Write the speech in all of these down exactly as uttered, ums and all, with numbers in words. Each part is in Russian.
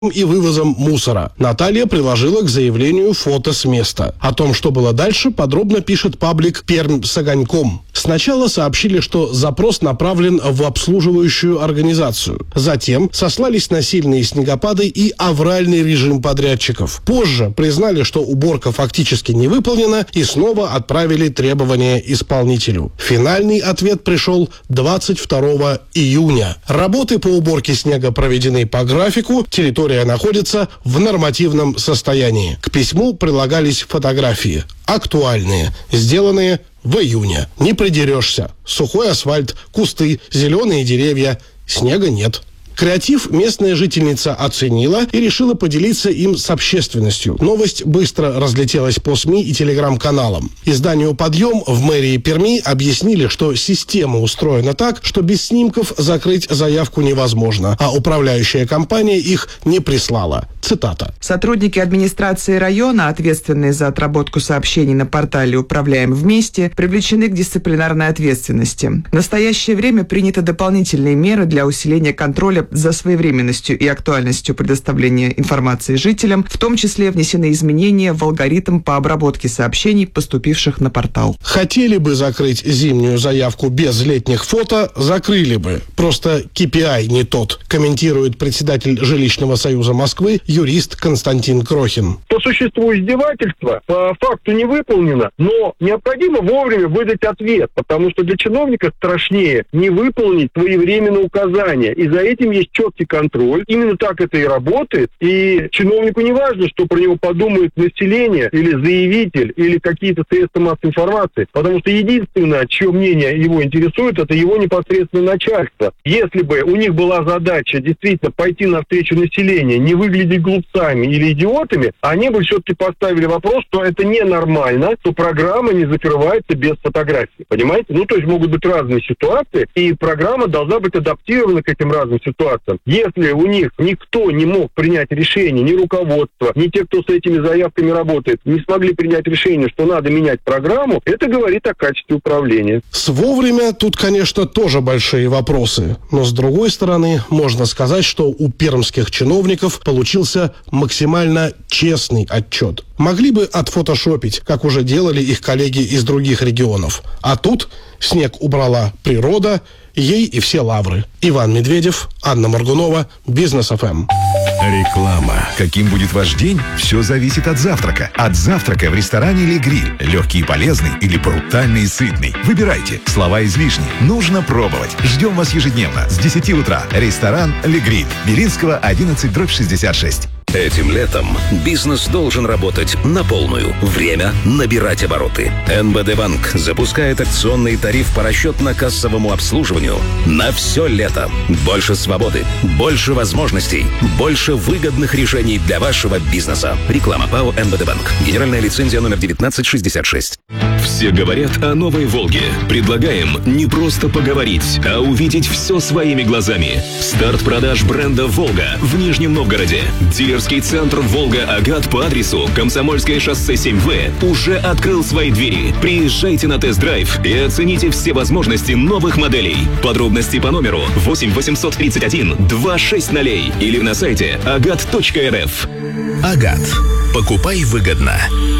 и вывозом мусора. Наталья приложила к заявлению фото с места. О том, что было дальше, подробно пишет паблик «Пермь с огоньком». Сначала сообщили, что запрос направлен в обслуживающую организацию. Затем сослались на сильные снегопады и авральный режим подрядчиков. Позже признали, что уборка фактически не выполнена, и снова отправили требования исполнителю. Финальный ответ пришел двадцать второго июня. Работы по уборке снега проведены по графику, территория находится в нормативном состоянии. К письму прилагались фотографии. Актуальные, сделанные в июне. Не придерешься. Сухой асфальт, кусты, зеленые деревья. Снега нет. Креатив местная жительница оценила и решила поделиться им с общественностью. Новость быстро разлетелась по СМИ и телеграм-каналам. Изданию «Подъем» в мэрии Перми объяснили, что система устроена так, что без снимков закрыть заявку невозможно, а управляющая компания их не прислала. Цитата. Сотрудники администрации района, ответственные за отработку сообщений на портале «Управляем вместе», привлечены к дисциплинарной ответственности. В настоящее время приняты дополнительные меры для усиления контроля за своевременностью и актуальностью предоставления информации жителям, в том числе внесены изменения в алгоритм по обработке сообщений, поступивших на портал. Хотели бы закрыть зимнюю заявку без летних фото, закрыли бы. Просто кей пи ай не тот, комментирует председатель Жилищного союза Москвы юрист Константин Крохин. По существу издевательства по факту не выполнено, но необходимо вовремя выдать ответ, потому что для чиновника страшнее не выполнить своевременно указания, и за этим есть четкий контроль. Именно так это и работает, и чиновнику не важно, что про него подумает население или заявитель, или какие-то средства массовой информации, потому что единственное, чье мнение его интересует, это его непосредственное начальство. Если бы у них была задача действительно пойти навстречу населению, не выглядеть глупцами или идиотами, они бы все-таки поставили вопрос, что это ненормально, что программа не закрывается без фотографий. Понимаете? Ну, то есть могут быть разные ситуации, и программа должна быть адаптирована к этим разным ситуациям. Если у них никто не мог принять решение, ни руководство, ни те, кто с этими заявками работает, не смогли принять решение, что надо менять программу, это говорит о качестве управления. С вовремя тут, конечно, тоже большие вопросы. Но, с другой стороны, можно сказать, что у пермских чиновников получился максимально честный отчет. Могли бы отфотошопить, как уже делали их коллеги из других регионов. А тут снег убрала природа, ей и все лавры. Иван Медведев, Анна Моргунова, Бизнес эф эм. Реклама. Каким будет ваш день? Все зависит от завтрака. От завтрака в ресторане «Ле Гриль». Легкий и полезный или брутальный и сытный. Выбирайте. Слова излишни. Нужно пробовать. Ждем вас ежедневно с десяти утра. Ресторан «Ле Гриль». Белинского, одиннадцать, дробь шестьдесят шесть. Этим летом бизнес должен работать на полную. Время набирать обороты. эн бэ дэ Банк запускает акционный тариф по расчетно-кассовому обслуживанию на все лето. Больше свободы, больше возможностей, больше выгодных решений для вашего бизнеса. Реклама ПАО эн бэ дэ Банк. Генеральная лицензия номер девятнадцать шестьдесят шесть. Все говорят о новой «Волге». Предлагаем не просто поговорить, а увидеть все своими глазами. Старт продаж бренда «Волга» в Нижнем Новгороде. Дилерский центр «Волга-Агат» по адресу Комсомольское шоссе семь вэ уже открыл свои двери. Приезжайте на тест-драйв и оцените все возможности новых моделей. Подробности по номеру восемь восемьсот тридцать один двести шесть ноль или на сайте агат точка эр эф. «Агат». Покупай выгодно.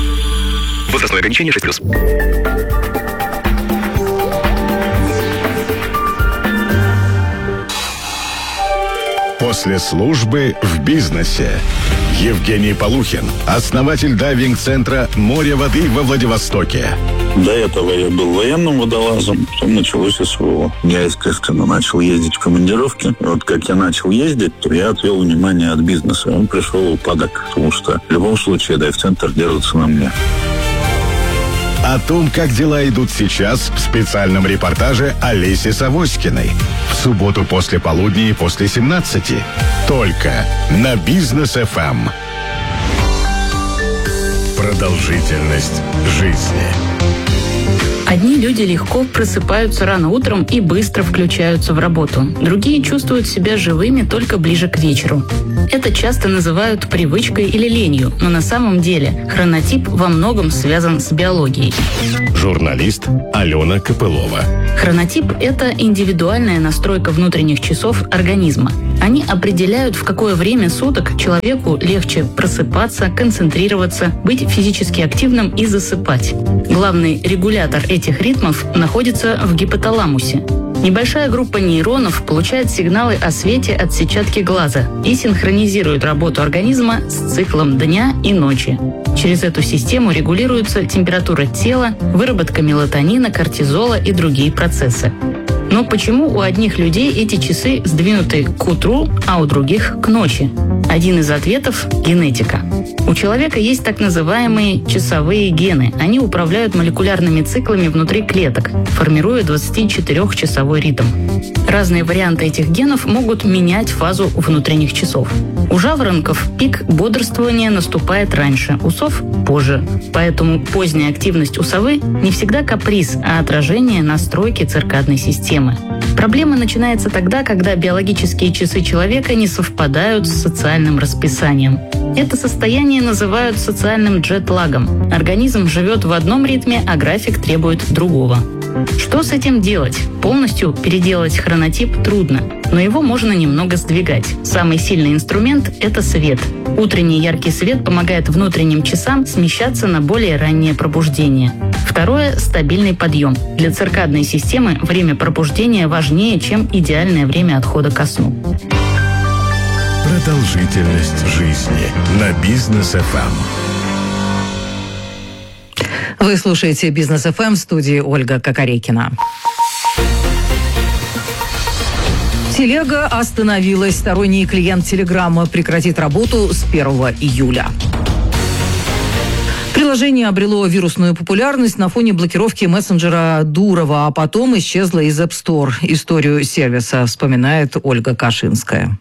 Возрастное ограничение шесть плюс. После службы в бизнесе. Евгений Полухин, основатель дайвинг-центра «Море воды» во Владивостоке. До этого я был военным водолазом, потом началось эс вэ о. Я, естественно, начал ездить в командировки. И вот как я начал ездить, то я отвел внимание от бизнеса. Он пришел упадок, потому что в любом случае дайв-центр держится на мне. О том, как дела идут сейчас, в специальном репортаже Олеси Савоськиной. В субботу после полудня и после семнадцати. Только на Бизнес эф эм. Продолжительность жизни. Одни люди легко просыпаются рано утром и быстро включаются в работу. Другие чувствуют себя живыми только ближе к вечеру. Это часто называют привычкой или ленью, но на самом деле хронотип во многом связан с биологией. Журналист Алена Копылова. Хронотип – это индивидуальная настройка внутренних часов организма. Они определяют, в какое время суток человеку легче просыпаться, концентрироваться, быть физически активным и засыпать. Главный регулятор этих ритмов находится в гипоталамусе. Небольшая группа нейронов получает сигналы о свете от сетчатки глаза и синхронизирует работу организма с циклом дня и ночи. Через эту систему регулируется температура тела, выработка мелатонина, кортизола и другие процессы. Но почему у одних людей эти часы сдвинуты к утру, а у других к ночи? Один из ответов – генетика. У человека есть так называемые часовые гены. Они управляют молекулярными циклами внутри клеток, формируя двадцатичетырёхчасовой ритм. Разные варианты этих генов могут менять фазу внутренних часов. У жаворонков пик бодрствования наступает раньше, у сов – позже. Поэтому поздняя активность у совы не всегда каприз, а отражение настройки циркадной системы. Проблема начинается тогда, когда биологические часы человека не совпадают с социальным расписанием. Это состояние называют социальным джет-лагом. Организм живет в одном ритме, а график требует другого. Что с этим делать? Полностью переделать хронотип трудно, но его можно немного сдвигать. Самый сильный инструмент – это свет. Утренний яркий свет помогает внутренним часам смещаться на более раннее пробуждение. Второе – стабильный подъем. Для циркадной системы время пробуждения важнее, чем идеальное время отхода ко сну. Продолжительность жизни на Бизнес эф эм. Вы слушаете Бизнес эф эм, в студии Ольга Кокорекина. Телега остановилась. Сторонний клиент Телеграма прекратит работу с первого июля. Приложение обрело вирусную популярность на фоне блокировки мессенджера Дурова, а потом исчезло из App Store. Историю сервиса вспоминает Ольга Кашинская.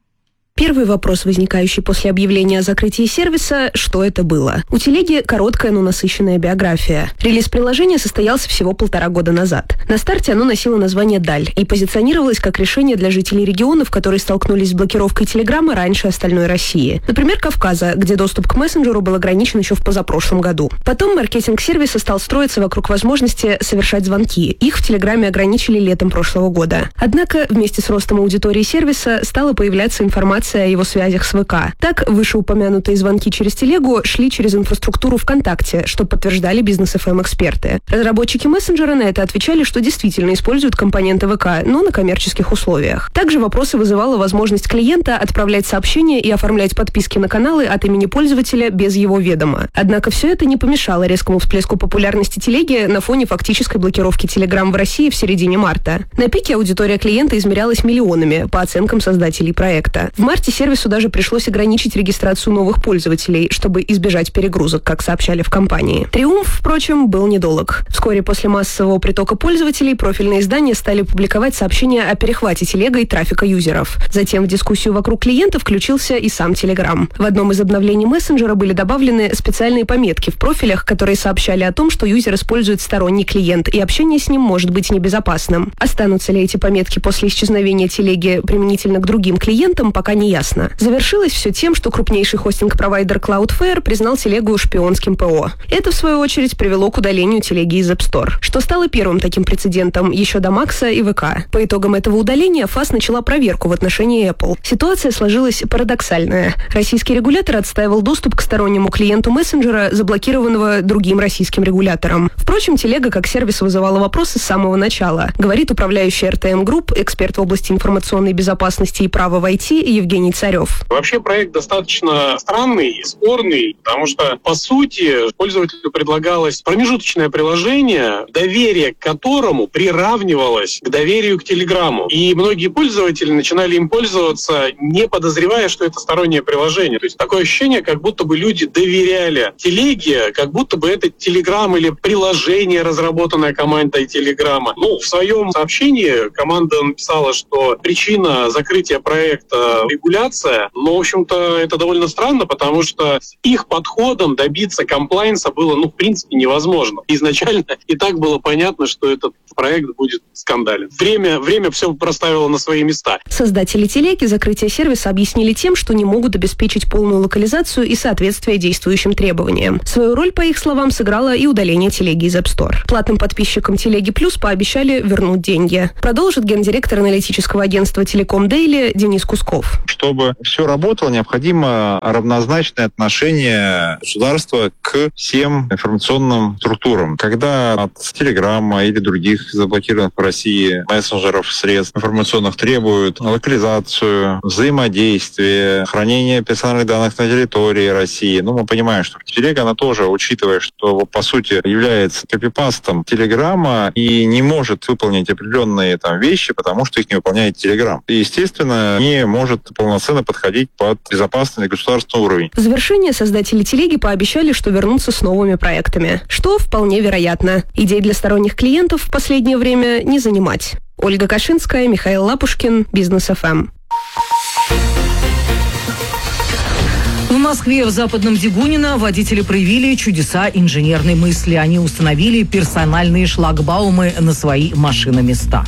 Первый вопрос, возникающий после объявления о закрытии сервиса – что это было? У телеги короткая, но насыщенная биография. Релиз приложения состоялся всего полтора года назад. На старте оно носило название «Даль» и позиционировалось как решение для жителей регионов, которые столкнулись с блокировкой Телеграма раньше остальной России. Например, Кавказа, где доступ к мессенджеру был ограничен еще в позапрошлом году. Потом маркетинг сервиса стал строиться вокруг возможности совершать звонки. Их в Телеграме ограничили летом прошлого года. Однако вместе с ростом аудитории сервиса стала появляться информация о его связях с ВК. Так, вышеупомянутые звонки через телегу шли через инфраструктуру ВКонтакте, что подтверждали Бизнес эф эм эксперты. Разработчики мессенджера на это отвечали, что действительно используют компоненты ВК, но на коммерческих условиях. Также вопросы вызывала возможность клиента отправлять сообщения и оформлять подписки на каналы от имени пользователя без его ведома. Однако все это не помешало резкому всплеску популярности телеги на фоне фактической блокировки Telegram в России в середине марта. На пике аудитория клиента измерялась миллионами, по оценкам создателей проекта. В марте сервису даже пришлось ограничить регистрацию новых пользователей, чтобы избежать перегрузок, как сообщали в компании. Триумф, впрочем, был недолг. Вскоре после массового притока пользователей профильные издания стали публиковать сообщения о перехвате телегой трафика юзеров. Затем в дискуссию вокруг клиента включился и сам Telegram. В одном из обновлений мессенджера были добавлены специальные пометки в профилях, которые сообщали о том, что юзер использует сторонний клиент, и общение с ним может быть небезопасным. Останутся ли эти пометки после исчезновения телеги применительно к другим клиентам, пока не ясно. Завершилось все тем, что крупнейший хостинг-провайдер Cloudflare признал телегу шпионским ПО. Это, в свою очередь, привело к удалению телеги из App Store, что стало первым таким прецедентом еще до Макса и ВК. По итогам этого удаления ФАС начала проверку в отношении Apple. Ситуация сложилась парадоксальная. Российский регулятор отстаивал доступ к стороннему клиенту мессенджера, заблокированного другим российским регулятором. Впрочем, телега как сервис вызывала вопросы с самого начала, говорит управляющий эр тэ эм Group, эксперт в области информационной безопасности и права в ай ти Евгений Царев. Вообще проект достаточно странный и спорный, потому что, по сути, пользователю предлагалось промежуточное приложение, доверие к которому приравнивалось к доверию к Телеграму. И многие пользователи начинали им пользоваться, не подозревая, что это стороннее приложение. То есть такое ощущение, как будто бы люди доверяли телеге, как будто бы это Телеграм или приложение, разработанное командой Телеграма. Ну, в своем сообщении команда написала, что причина закрытия проекта регуляция, но, в общем-то, это довольно странно, потому что с их подходом добиться комплайнса было, ну, в принципе, невозможно. Изначально и так было понятно, что этот проект будет скандален. Время, время все проставило на свои места. Создатели телеги закрытие сервиса объяснили тем, что не могут обеспечить полную локализацию и соответствие действующим требованиям. Свою роль, по их словам, сыграло и удаление телеги из App Store. Платным подписчикам Телеги Плюс пообещали вернуть деньги. Продолжит гендиректор аналитического агентства Телеком Дейли Денис Кусков. Чтобы все работало, необходимо равнозначное отношение государства к всем информационным структурам. Когда от Телеграма или других заблокированных в России мессенджеров, средств информационных требуют локализацию, взаимодействие, хранение персональных данных на территории России, ну, мы понимаем, что Телега, она тоже, учитывая, что, по сути, является копипастом Телеграма и не может выполнить определенные там вещи, потому что их не выполняет Телеграм. И, естественно, не может полноценно подходить под безопасный государственный уровень. В завершение создатели Телеги пообещали, что вернутся с новыми проектами, что вполне вероятно. Идей для сторонних клиентов в последнее время не занимать. Ольга Кашинская, Михаил Лапушкин, Бизнес эф эм. В Москве, в Западном Дегунино, водители проявили чудеса инженерной мысли. Они установили персональные шлагбаумы на свои машиноместа.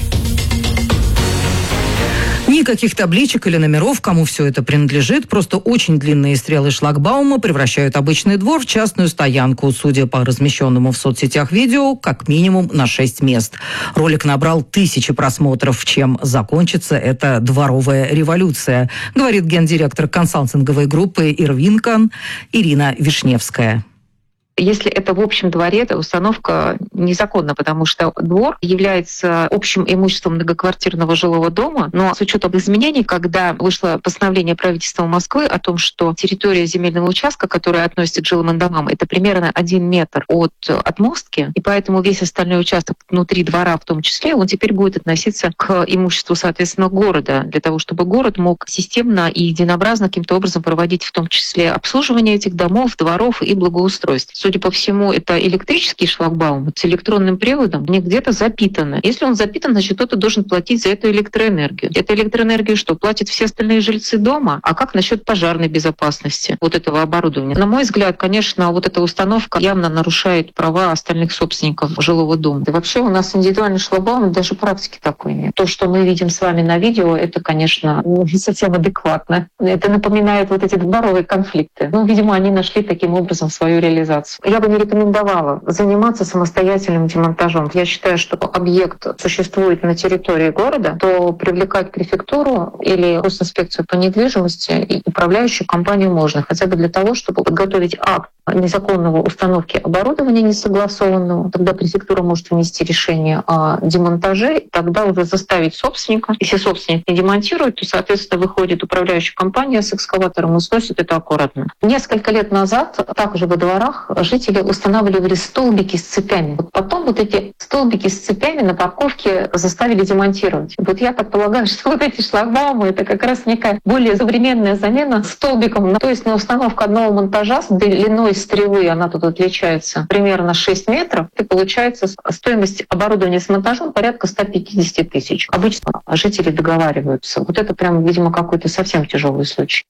Никаких табличек или номеров, кому все это принадлежит. Просто очень длинные стрелы шлагбаума превращают обычный двор в частную стоянку. Судя по размещенному в соцсетях видео, как минимум на шесть мест. Ролик набрал тысячи просмотров. Чем закончится эта дворовая революция, говорит гендиректор консалтинговой группы «Ирвинкан» Ирина Вишневская. Если это в общем дворе, эта установка незаконна, потому что двор является общим имуществом многоквартирного жилого дома, но с учетом изменений, когда вышло постановление правительства Москвы о том, что территория земельного участка, которая относится к жилым домам, это примерно один метр от отмостки, и поэтому весь остальной участок внутри двора в том числе, он теперь будет относиться к имуществу, соответственно, города, для того, чтобы город мог системно и единообразно каким-то образом проводить в том числе обслуживание этих домов, дворов и благоустройство. Судя по всему, это электрический шлагбаум с электронным приводом, не где-то запитаны. Если он запитан, значит, кто-то должен платить за эту электроэнергию. Эта электроэнергию что, платят все остальные жильцы дома? А как насчет пожарной безопасности вот этого оборудования? На мой взгляд, конечно, вот эта установка явно нарушает права остальных собственников жилого дома. И вообще у нас индивидуальный шлагбаум даже практики такой нет. То, что мы видим с вами на видео, это, конечно, не совсем адекватно. Это напоминает вот эти дворовые конфликты. Ну, видимо, они нашли таким образом свою реализацию. Я бы не рекомендовала заниматься самостоятельным демонтажом. Я считаю, что объект существует на территории города, то привлекать префектуру или Госинспекцию по недвижимости и управляющую компанию можно, хотя бы для того, чтобы подготовить акт незаконного установки оборудования несогласованного. Тогда префектура может внести решение о демонтаже, и тогда уже заставить собственника. Если собственник не демонтирует, то, соответственно, выходит управляющая компания с экскаватором и сносит это аккуратно. Несколько лет назад также во дворах жители устанавливали столбики с цепями. Вот потом вот эти столбики с цепями на парковке заставили демонтировать. Вот я так полагаю, что вот эти шлагбаумы — это как раз некая более современная замена столбиком. То есть на установку одного монтажа с длиной стрелы, она тут отличается примерно шесть метров, и получается стоимость оборудования с монтажом порядка сто пятьдесят тысяч. Обычно жители договариваются. Вот это прям, видимо, какой-то совсем тяжелый случай.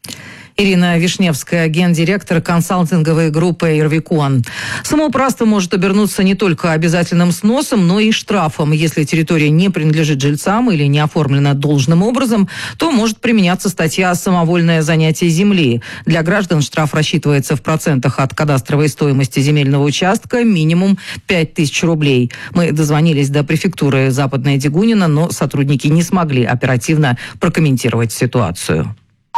Ирина Вишневская, гендиректор консалтинговой группы «Ирвикон». Самоуправство может обернуться не только обязательным сносом, но и штрафом. Если территория не принадлежит жильцам или не оформлена должным образом, то может применяться статья «Самовольное занятие земли». Для граждан штраф рассчитывается в процентах от кадастровой стоимости земельного участка, минимум пять тысяч рублей. Мы дозвонились до префектуры Западное Дегунино, но сотрудники не смогли оперативно прокомментировать ситуацию.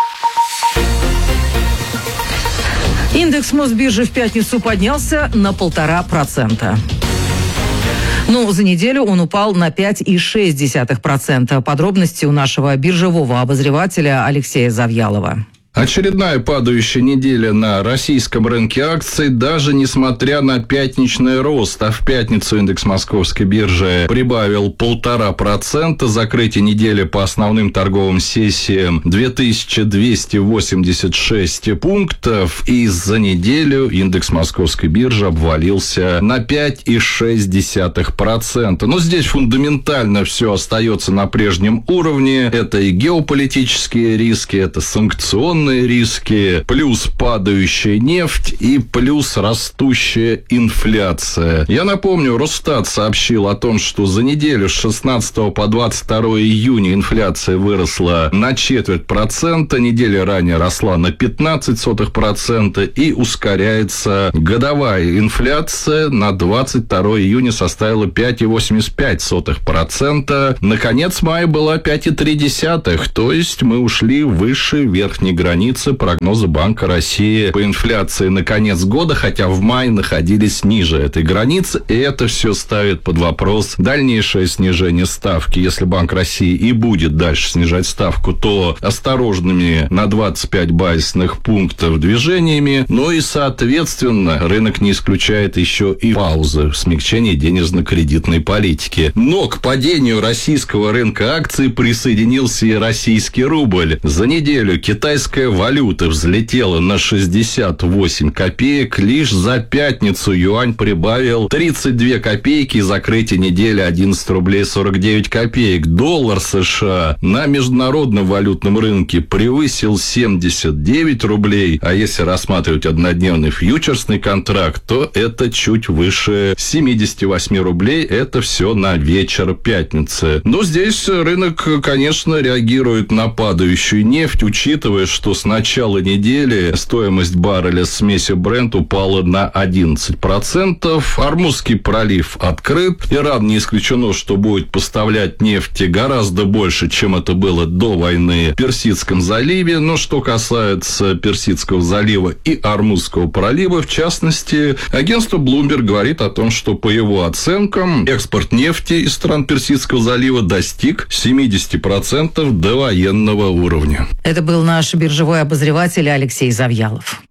Индекс Мосбиржи в пятницу поднялся на полтора процента. Но за неделю он упал на пять целых шесть десятых процента. Подробности у нашего биржевого обозревателя Алексея Завьялова. Очередная падающая неделя на российском рынке акций, даже несмотря на пятничный рост. А в пятницу индекс Московской биржи прибавил полтора процента. Закрытие недели по основным торговым сессиям две тысячи двести восемьдесят шесть пунктов. И за неделю индекс Московской биржи обвалился на пять целых шесть десятых процента. Но здесь фундаментально все остается на прежнем уровне. Это и геополитические риски, это санкционные риски, плюс падающая нефть и плюс растущая инфляция. Я напомню, Росстат сообщил о том, что за неделю с шестнадцатого по двадцать второе июня инфляция выросла на четверть процента, неделя ранее росла на пятнадцать сотых процента и ускоряется годовая инфляция на двадцать второе июня составила пять целых восемьдесят пять сотых процента. Наконец мая была пять целых три десятых, то есть мы ушли выше верхней границы прогноза Банка России по инфляции на конец года, хотя в мае находились ниже этой границы, и это все ставит под вопрос дальнейшее снижение ставки. Если Банк России и будет дальше снижать ставку, то осторожными на двадцать пять базисных пунктов движениями, но и, соответственно, рынок не исключает еще и паузы в смягчении денежно-кредитной политики. Но к падению российского рынка акций присоединился и российский рубль. За неделю китайская валюта взлетела на шестьдесят восемь копеек. Лишь за пятницу юань прибавил тридцать две копейки и закрытие недели одиннадцать рублей сорок девять копеек. Доллар США на международном валютном рынке превысил семьдесят девять рублей, а если рассматривать однодневный фьючерсный контракт, то это чуть выше семьдесят восемь рублей. Это все на вечер пятницы. Но здесь рынок, конечно, реагирует на падающую нефть, учитывая, что с начала недели стоимость барреля смеси Brent упала на одиннадцать процентов. Ормузский пролив открыт. Иран не исключено, что будет поставлять нефти гораздо больше, чем это было до войны в Персидском заливе. Но что касается Персидского залива и Ормузского пролива, в частности, агентство Bloomberg говорит о том, что по его оценкам экспорт нефти из стран Персидского залива достиг семьдесят процентов до военного уровня. Это был наш биржевой обозреватель Алексей Завьялов.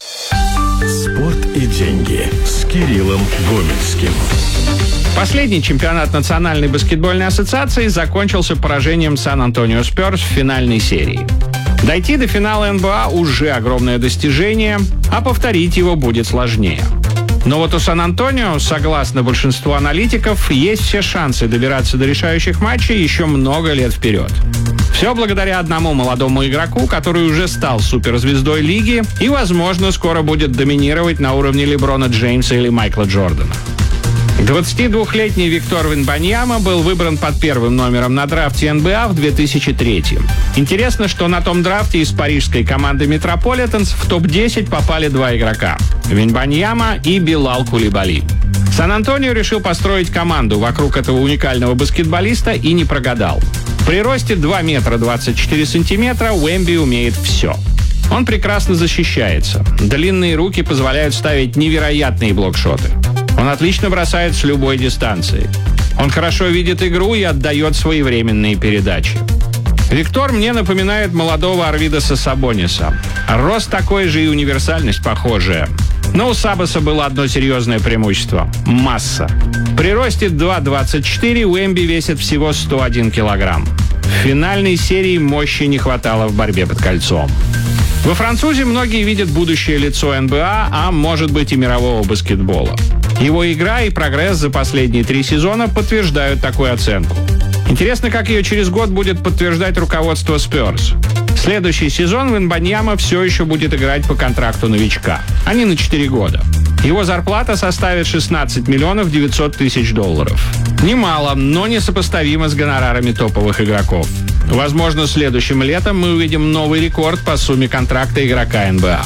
Спорт и деньги с Кириллом Гомельским. Последний чемпионат Национальной баскетбольной ассоциации закончился поражением Сан-Антонио Спёрс в финальной серии. Дойти до финала эн бэ а уже огромное достижение, а повторить его будет сложнее. Но вот у Сан-Антонио, согласно большинству аналитиков, есть все шансы добираться до решающих матчей еще много лет вперед. Все благодаря одному молодому игроку, который уже стал суперзвездой лиги и, возможно, скоро будет доминировать на уровне Леброна Джеймса или Майкла Джордана. двадцатидвухлетний Виктор Венбаньяма был выбран под первым номером на драфте эн бэ а в две тысячи третьем. Интересно, что на том драфте из парижской команды Метрополитенс в топ десять попали два игрока – Венбаньяма и Билал Кулибали. Сан-Антонио решил построить команду вокруг этого уникального баскетболиста и не прогадал. При росте два метра двадцать четыре сантиметра Уэмби умеет все. Он прекрасно защищается. Длинные руки позволяют ставить невероятные блокшоты. Он отлично бросает с любой дистанции. Он хорошо видит игру и отдает своевременные передачи. Виктор мне напоминает молодого Арвидаса Сабониса. Рост такой же и универсальность похожая. Но у Сабоса было одно серьезное преимущество – масса. При росте два двадцать четыре Уэмби весит всего сто один килограмм. В финальной серии мощи не хватало в борьбе под кольцом. Во французе многие видят будущее лицо эн бэ а, а может быть и мирового баскетбола. Его игра и прогресс за последние три сезона подтверждают такую оценку. Интересно, как ее через год будет подтверждать руководство Спёрс. Следующий сезон Венбаньяма все еще будет играть по контракту новичка. Они на четыре года. Его зарплата составит шестнадцать миллионов девятьсот тысяч долларов. Немало, но несопоставимо с гонорарами топовых игроков. Возможно, следующим летом мы увидим новый рекорд по сумме контракта игрока эн бэ а.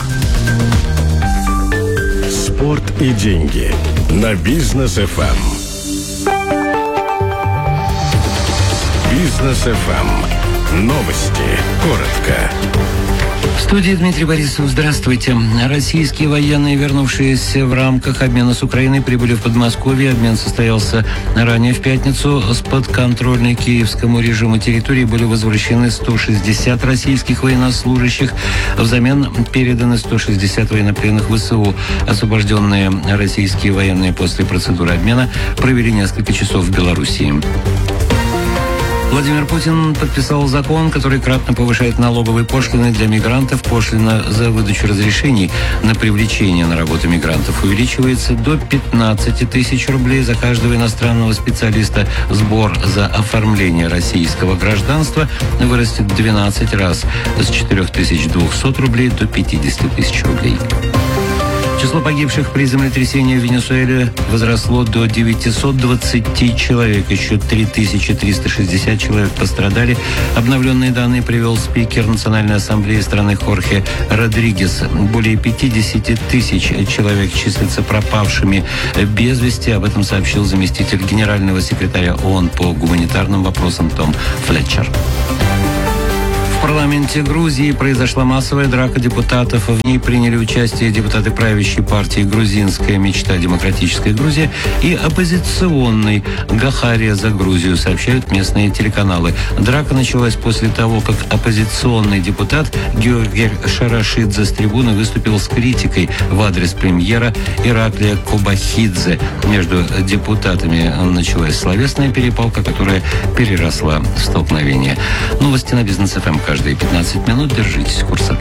Спорт и деньги на Бизнес эф эм. Бизнес эф эм. Новости. Коротко. В студии Дмитрий Борисов. Здравствуйте. Российские военные, вернувшиеся в рамках обмена с Украиной, прибыли в Подмосковье. Обмен состоялся ранее в пятницу. С подконтрольной киевскому режиму территории были возвращены сто шестьдесят российских военнослужащих. Взамен переданы сто шестьдесят военнопленных ВСУ. Освобожденные российские военные после процедуры обмена провели несколько часов в Белоруссии. Владимир Путин подписал закон, который кратно повышает налоговые пошлины для мигрантов. Пошлина за выдачу разрешений на привлечение на работу мигрантов увеличивается до пятнадцати тысяч рублей за каждого иностранного специалиста. Сбор за оформление российского гражданства вырастет в двенадцать раз, с четырёх тысяч двухсот рублей до пятидесяти тысяч рублей. Число погибших при землетрясении в Венесуэле возросло до девятисот двадцати человек. Еще три тысячи триста шестьдесят человек пострадали. Обновленные данные привел спикер Национальной ассамблеи страны Хорхе Родригес. Более пятидесяти тысяч человек числятся пропавшими без вести. Об этом сообщил заместитель генерального секретаря ООН по гуманитарным вопросам Том Флетчер. В парламенте Грузии произошла массовая драка депутатов. В ней приняли участие депутаты правящей партии «Грузинская мечта. Демократическая Грузия» и оппозиционной «Гахария за Грузию», сообщают местные телеканалы. Драка началась после того, как оппозиционный депутат Георгий Шарашидзе с трибуны выступил с критикой в адрес премьера Ираклия Кобахидзе. Между депутатами началась словесная перепалка, которая переросла в столкновение. Новости на Бизнес эф эм каждые пятнадцать минут. Держитесь курса.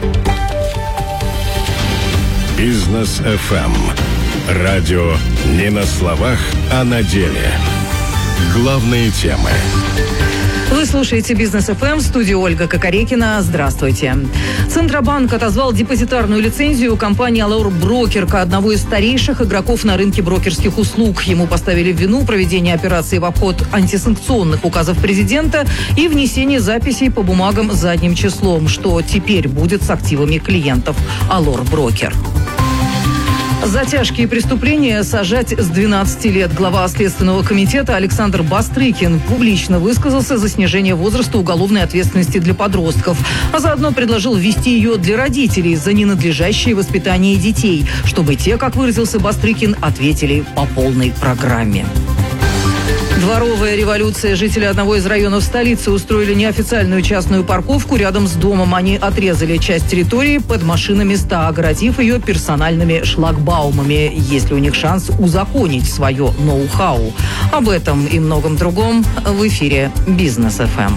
Бизнес эф эм. Радио не на словах, а на деле. Главные темы. Вы слушаете Бизнес эф эм, в студии Ольга Кокорекина. Здравствуйте. Центробанк отозвал депозитарную лицензию компании «Allure Broker», одного из старейших игроков на рынке брокерских услуг. Ему поставили в вину проведение операций в обход антисанкционных указов президента и внесение записей по бумагам задним числом. Что теперь будет с активами клиентов «Allure Broker». За тяжкие преступления сажать с двенадцати лет. Глава Следственного комитета Александр Бастрыкин публично высказался за снижение возраста уголовной ответственности для подростков, а заодно предложил ввести ее для родителей за ненадлежащее воспитание детей, чтобы те, как выразился Бастрыкин, ответили по полной программе. Дворовая революция. Жители одного из районов столицы устроили неофициальную частную парковку рядом с домом. Они отрезали часть территории под машиноместа, огородив ее персональными шлагбаумами. Есть ли у них шанс узаконить свое ноу-хау? Об этом и многом другом в эфире Бизнес эф эм.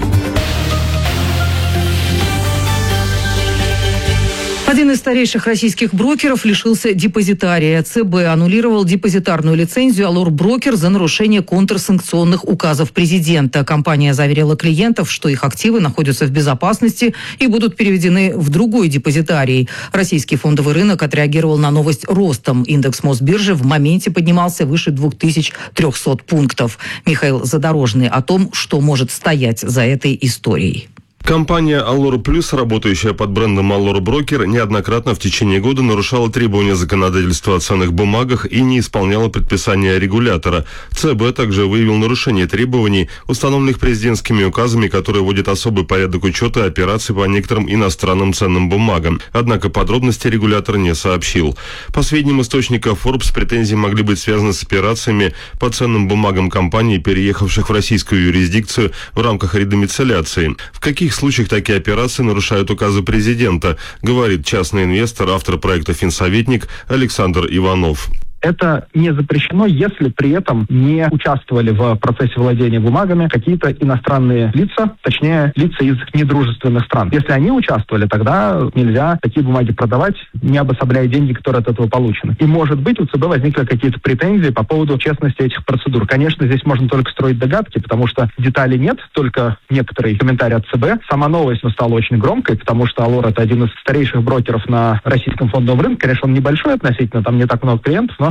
Один из старейших российских брокеров лишился депозитария. ЦБ аннулировал депозитарную лицензию «Allure Broker» за нарушение контрсанкционных указов президента. Компания заверила клиентов, что их активы находятся в безопасности и будут переведены в другой депозитарий. Российский фондовый рынок отреагировал на новость ростом. Индекс Мосбиржи в моменте поднимался выше двух тысяч трехсот пунктов. Михаил Задорожный о том, что может стоять за этой историей. Компания Allure Plus, работающая под брендом Allure Broker, неоднократно в течение года нарушала требования законодательства о ценных бумагах и не исполняла предписания регулятора. ЦБ также выявил нарушение требований, установленных президентскими указами, которые вводят особый порядок учета операций по некоторым иностранным ценным бумагам. Однако подробности регулятор не сообщил. По сведениям источника Forbes, претензии могли быть связаны с операциями по ценным бумагам компаний, переехавших в российскую юрисдикцию в рамках редомицеляции. В каких В случаях такие операции нарушают указы президента, говорит частный инвестор, автор проекта «Финсоветник» Александр Иванов. Это не запрещено, если при этом не участвовали в процессе владения бумагами какие-то иностранные лица, точнее, лица из недружественных стран. Если они участвовали, тогда нельзя такие бумаги продавать, не обособляя деньги, которые от этого получены. И, может быть, у ЦБ возникли какие-то претензии по поводу честности этих процедур. Конечно, здесь можно только строить догадки, потому что деталей нет, только некоторые комментарии от ЦБ. Сама новость ну, стала очень громкой, потому что Allure — это один из старейших брокеров на российском фондовом рынке. Конечно, он небольшой относительно, там не так много клиентов, но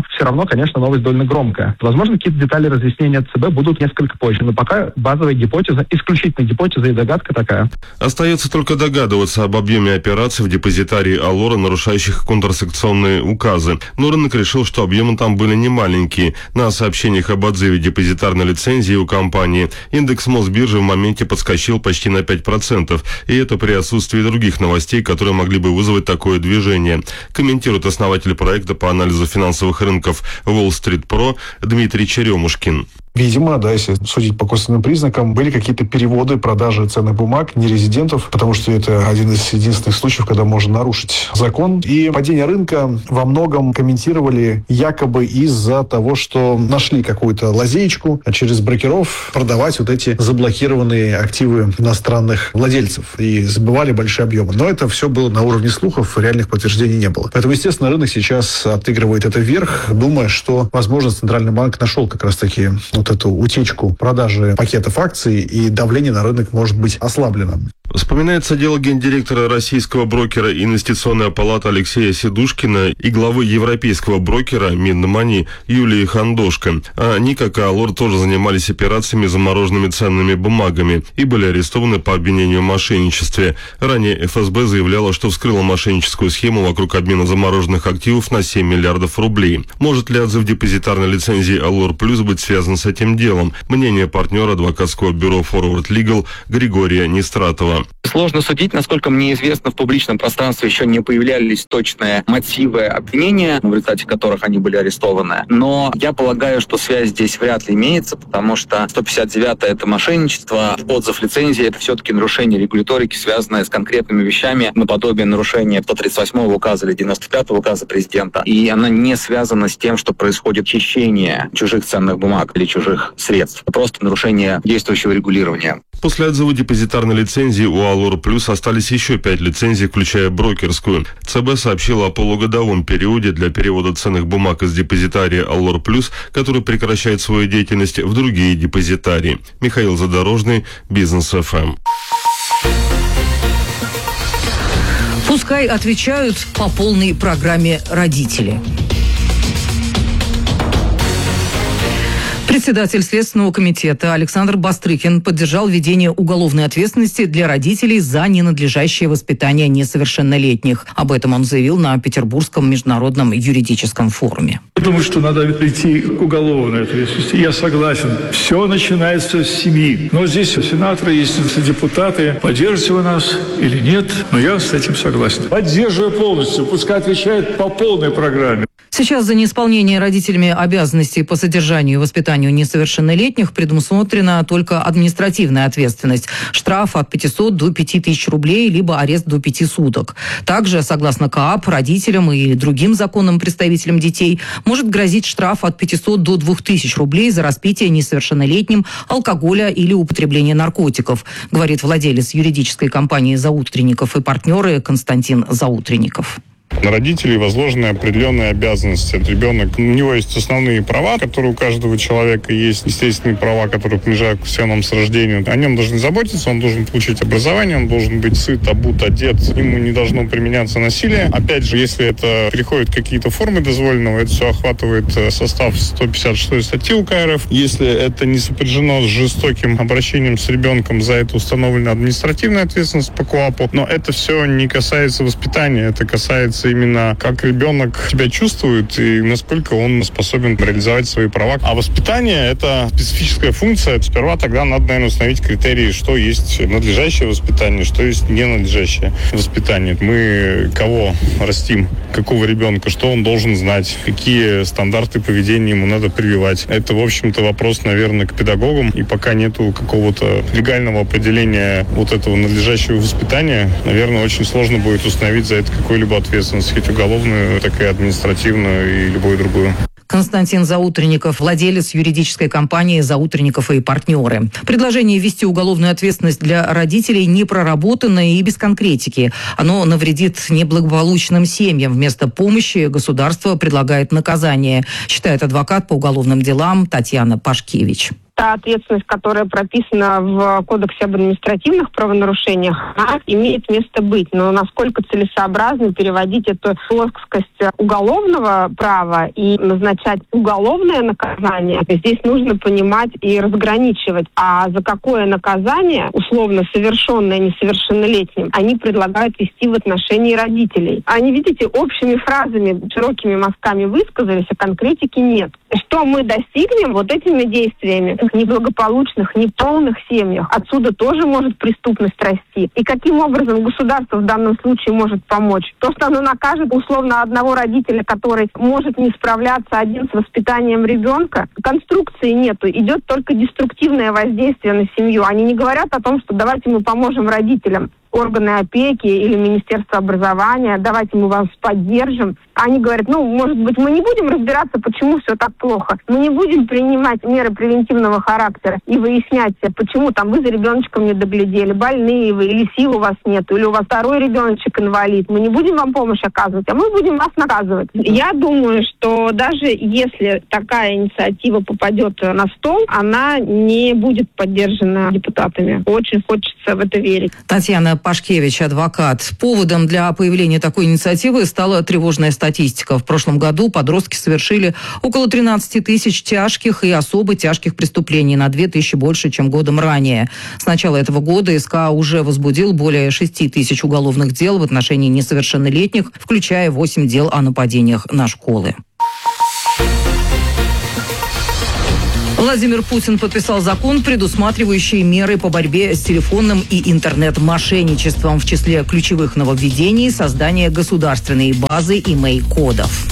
все равно, конечно, новость довольно громкая. Возможно, какие-то детали разъяснения от ЦБ будут несколько позже, но пока базовая гипотеза, исключительно гипотеза и догадка такая. Остается только догадываться об объеме операций в депозитарии Алора, нарушающих контрсекционные указы. Но рынок решил, что объемы там были немаленькие. На сообщениях об отзыве депозитарной лицензии у компании индекс Мосбиржи в моменте подскочил почти на пять процентов. И это при отсутствии других новостей, которые могли бы вызвать такое движение. Комментирует основатель проекта по анализу финансовых рынков Wall Street Pro Дмитрий Черемушкин. Видимо, да, если судить по косвенным признакам, были какие-то переводы, продажи ценных бумаг нерезидентов, потому что это один из единственных случаев, когда можно нарушить закон. И падение рынка во многом комментировали якобы из-за того, что нашли какую-то лазеечку через брокеров продавать вот эти заблокированные активы иностранных владельцев и забывали большие объемы. Но это все было на уровне слухов, реальных подтверждений не было. Поэтому, естественно, рынок сейчас отыгрывает это вверх, думая, что, возможно, Центральный банк нашел как раз-таки вот эту утечку продажи пакетов акций, и давление на рынок может быть ослаблено. Вспоминается дело гендиректора российского брокера «Инвестиционная палата» Алексея Сидушкина и главы европейского брокера Минмани Юлии Хандошко. Они, как и Алор, тоже занимались операциями с замороженными ценными бумагами и были арестованы по обвинению в мошенничестве. Ранее эф эс бэ заявляла, что вскрыла мошенническую схему вокруг обмена замороженных активов на семь миллиардов рублей. Может ли отзыв депозитарной лицензии Алор Плюс быть связан с этим делом? Мнение партнера адвокатского бюро Forward Legal Григория Нестратова. Сложно судить, насколько мне известно, в публичном пространстве еще не появлялись точные мотивы обвинения, в результате которых они были арестованы. Но я полагаю, что связь здесь вряд ли имеется, потому что сто пятьдесят девятая это мошенничество, отзыв лицензии это все-таки нарушение регуляторики, связанное с конкретными вещами, наподобие нарушения сто тридцать восьмого указа или девяносто пятого указа президента. И она не связана с тем, что происходит хищение чужих ценных бумаг или чужих средств. Просто нарушение действующего регулирования. После отзыва депозитарной лицензии у Алор Плюс остались еще пять лицензий, включая брокерскую. ЦБ сообщила о полугодовом периоде для перевода ценных бумаг из депозитария Алор Плюс, который прекращает свою деятельность, в другие депозитарии. Михаил Задорожный, Бизнес эф эм. Пускай отвечают по полной программе родители. Председатель Следственного комитета Александр Бастрыкин поддержал введение уголовной ответственности для родителей за ненадлежащее воспитание несовершеннолетних. Об этом он заявил на Петербургском международном юридическом форуме. Я думаю, что надо прийти к уголовной ответственности. Я согласен. Все начинается с семьи. Но здесь сенаторы, есть депутаты. Поддержите вы нас или нет? Но я с этим согласен. Поддерживаю полностью. Пускай отвечает по полной программе. Сейчас за неисполнение родителями обязанностей по содержанию и воспитанию несовершеннолетних предусмотрена только административная ответственность. Штраф от пятисот до пяти тысяч рублей, либо арест до пяти суток. Также, согласно КоАП, родителям и другим законным представителям детей может грозить штраф от пятисот до двух тысяч рублей за распитие несовершеннолетним алкоголя или употребление наркотиков, говорит владелец юридической компании «Заутренников» и партнеры Константин Заутренников. На родителей возложены определенные обязанности. Ребенок, у него есть основные права, которые у каждого человека есть, естественные права, которые принадлежат всем нам с рождения. О нем должны заботиться, он должен получить образование, он должен быть сыт, обут, одет, ему не должно применяться насилие. Опять же, если это переходит какие-то формы дозволенного, это все охватывает состав сто пятьдесят шестой статьи УК РФ. Если это не сопряжено с жестоким обращением с ребенком, за это установлена административная ответственность по КоАПу. Но это все не касается воспитания, это касается именно как ребенок себя чувствует и насколько он способен реализовать свои права. А воспитание — это специфическая функция. Сперва тогда надо, наверное, установить критерии, что есть надлежащее воспитание, что есть ненадлежащее воспитание. Мы кого растим, какого ребенка, что он должен знать, какие стандарты поведения ему надо прививать. Это, в общем-то, вопрос, наверное, к педагогам. И пока нету какого-то легального определения вот этого надлежащего воспитания, наверное, очень сложно будет установить за это какую-либо ответственность, хоть уголовную, так и административную и любую другую. Константин Заутренников, владелец юридической компании «Заутренников и партнеры». Предложение ввести уголовную ответственность для родителей не проработано и без конкретики. Оно навредит неблагополучным семьям. Вместо помощи государство предлагает наказание, считает адвокат по уголовным делам Татьяна Пашкевич. та ответственность, которая прописана в Кодексе об административных правонарушениях, она имеет место быть. Но насколько целесообразно переводить эту плоскость уголовного права и назначать уголовное наказание, здесь нужно понимать и разграничивать. А за какое наказание, условно совершенное несовершеннолетним, они предлагают вести в отношении родителей. Они, видите, общими фразами, широкими мазками высказались, а конкретики нет. Что мы достигнем вот этими действиями в неблагополучных, неполных семьях? Отсюда тоже может преступность расти. И каким образом государство в данном случае может помочь? То, что оно накажет условно одного родителя, который может не справляться один с воспитанием ребенка, конструкции нету. Идет только деструктивное воздействие на семью. Они не говорят о том, что давайте мы поможем родителям. Органы опеки или Министерство образования, давайте мы вас поддержим. Они говорят, ну, может быть, мы не будем разбираться, почему все так плохо. Мы не будем принимать меры превентивного характера и выяснять, почему там вы за ребеночком не доглядели, больные вы, или сил у вас нет, или у вас второй ребеночек инвалид. Мы не будем вам помощь оказывать, а мы будем вас наказывать. Я думаю, что даже если такая инициатива попадет на стол, она не будет поддержана депутатами. Очень хочется в это верить. Татьяна Пашкевич, адвокат. Поводом для появления такой инициативы стала тревожная статистика. В прошлом году подростки совершили около тринадцать тысяч тяжких и особо тяжких преступлений, на две тысячи больше, чем годом ранее. С начала этого года СК уже возбудил более шесть тысяч уголовных дел в отношении несовершеннолетних, включая восемь дел о нападениях на школы. Владимир Путин подписал закон, предусматривающий меры по борьбе с телефонным и интернет-мошенничеством. В числе ключевых нововведений – создание государственной базы имей-кодов.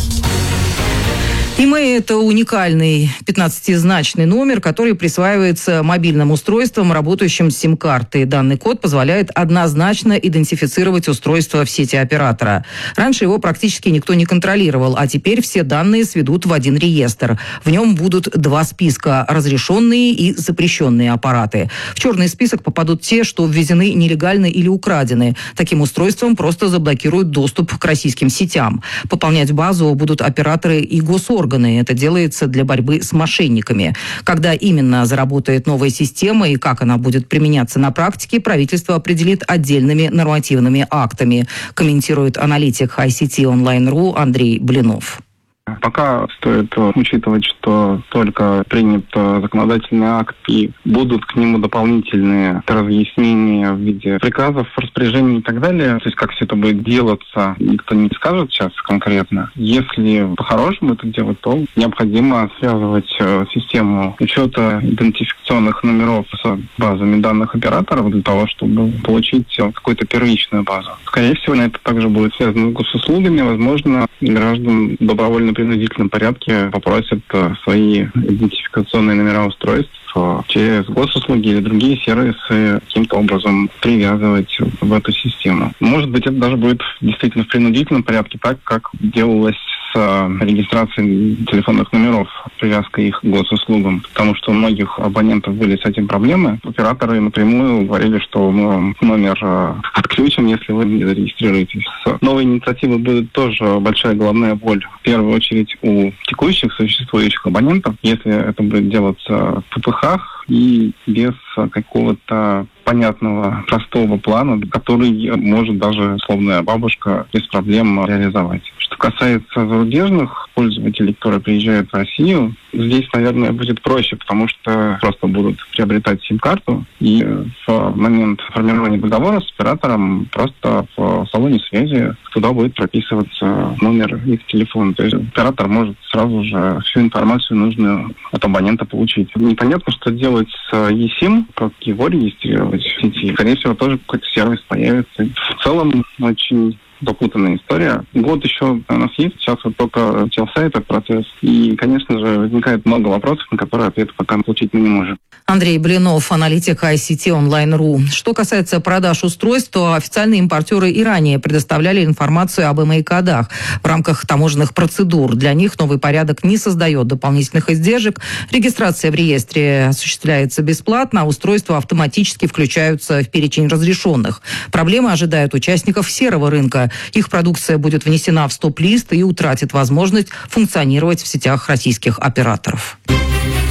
Имей – это уникальный пятнадцатизначный номер, который присваивается мобильным устройствам, работающим с сим-картой. Данный код позволяет однозначно идентифицировать устройство в сети оператора. Раньше его практически никто не контролировал, а теперь все данные сведут в один реестр. В нем будут два списка – разрешенные и запрещенные аппараты. В черный список попадут те, что ввезены нелегально или украдены. Таким устройством просто заблокируют доступ к российским сетям. Пополнять базу будут операторы и госорганы. Это делается для борьбы с мошенниками. Когда именно заработает новая система и как она будет применяться на практике, правительство определит отдельными нормативными актами, комментирует аналитик ай си ти онлайн точка ру Андрей Блинов. Пока стоит учитывать, что только принят законодательный акт и будут к нему дополнительные разъяснения в виде приказов, распоряжений и так далее. То есть как все это будет делаться, никто не скажет сейчас конкретно. Если по-хорошему это делать, то необходимо связывать систему учета идентификационных номеров с базами данных операторов для того, чтобы получить какую-то первичную базу. Скорее всего, это также будет связано с госуслугами. Возможно, граждан добровольно в принудительном порядке попросят свои идентификационные номера устройств через госуслуги или другие сервисы каким-то образом привязывать в эту систему. Может быть, это даже будет действительно в принудительном порядке, так как делалось с регистрацией телефонных номеров, привязкой их к госуслугам, потому что у многих абонентов были с этим проблемы. Операторы напрямую говорили, что мы вам номер отключим, если вы не зарегистрируетесь. С новой инициативой будет тоже большая головная боль. В первую очередь у текущих существующих абонентов, если это будет делаться в ППХ и без какого-то понятного, простого плана, который может даже условная бабушка без проблем реализовать. Что касается зарубежных пользователей, которые приезжают в Россию, здесь, наверное, будет проще, потому что просто будут приобретать сим-карту, и в момент формирования договора с оператором просто в салоне связи туда будет прописываться номер их телефона. То есть оператор может сразу же всю информацию нужную от абонента получить. Непонятно, что делать с eSIM, как его регистрировать в сети. Скорее всего, тоже какой-то сервис появится. В целом, очень запутанная история. Год еще у нас есть, сейчас вот только начался этот процесс. И, конечно же, возникает много вопросов, на которые ответ пока получить мы не можем. Андрей Блинов, аналитик ай си ти онлайн точка ру. Что касается продаж устройств, то официальные импортеры и ранее предоставляли информацию об имей-кодах в рамках таможенных процедур. Для них новый порядок не создает дополнительных издержек. Регистрация в реестре осуществляется бесплатно, а устройства автоматически включаются в перечень разрешенных. Проблемы ожидают участников серого рынка. Их продукция будет внесена в стоп-лист и утратит возможность функционировать в сетях российских операторов.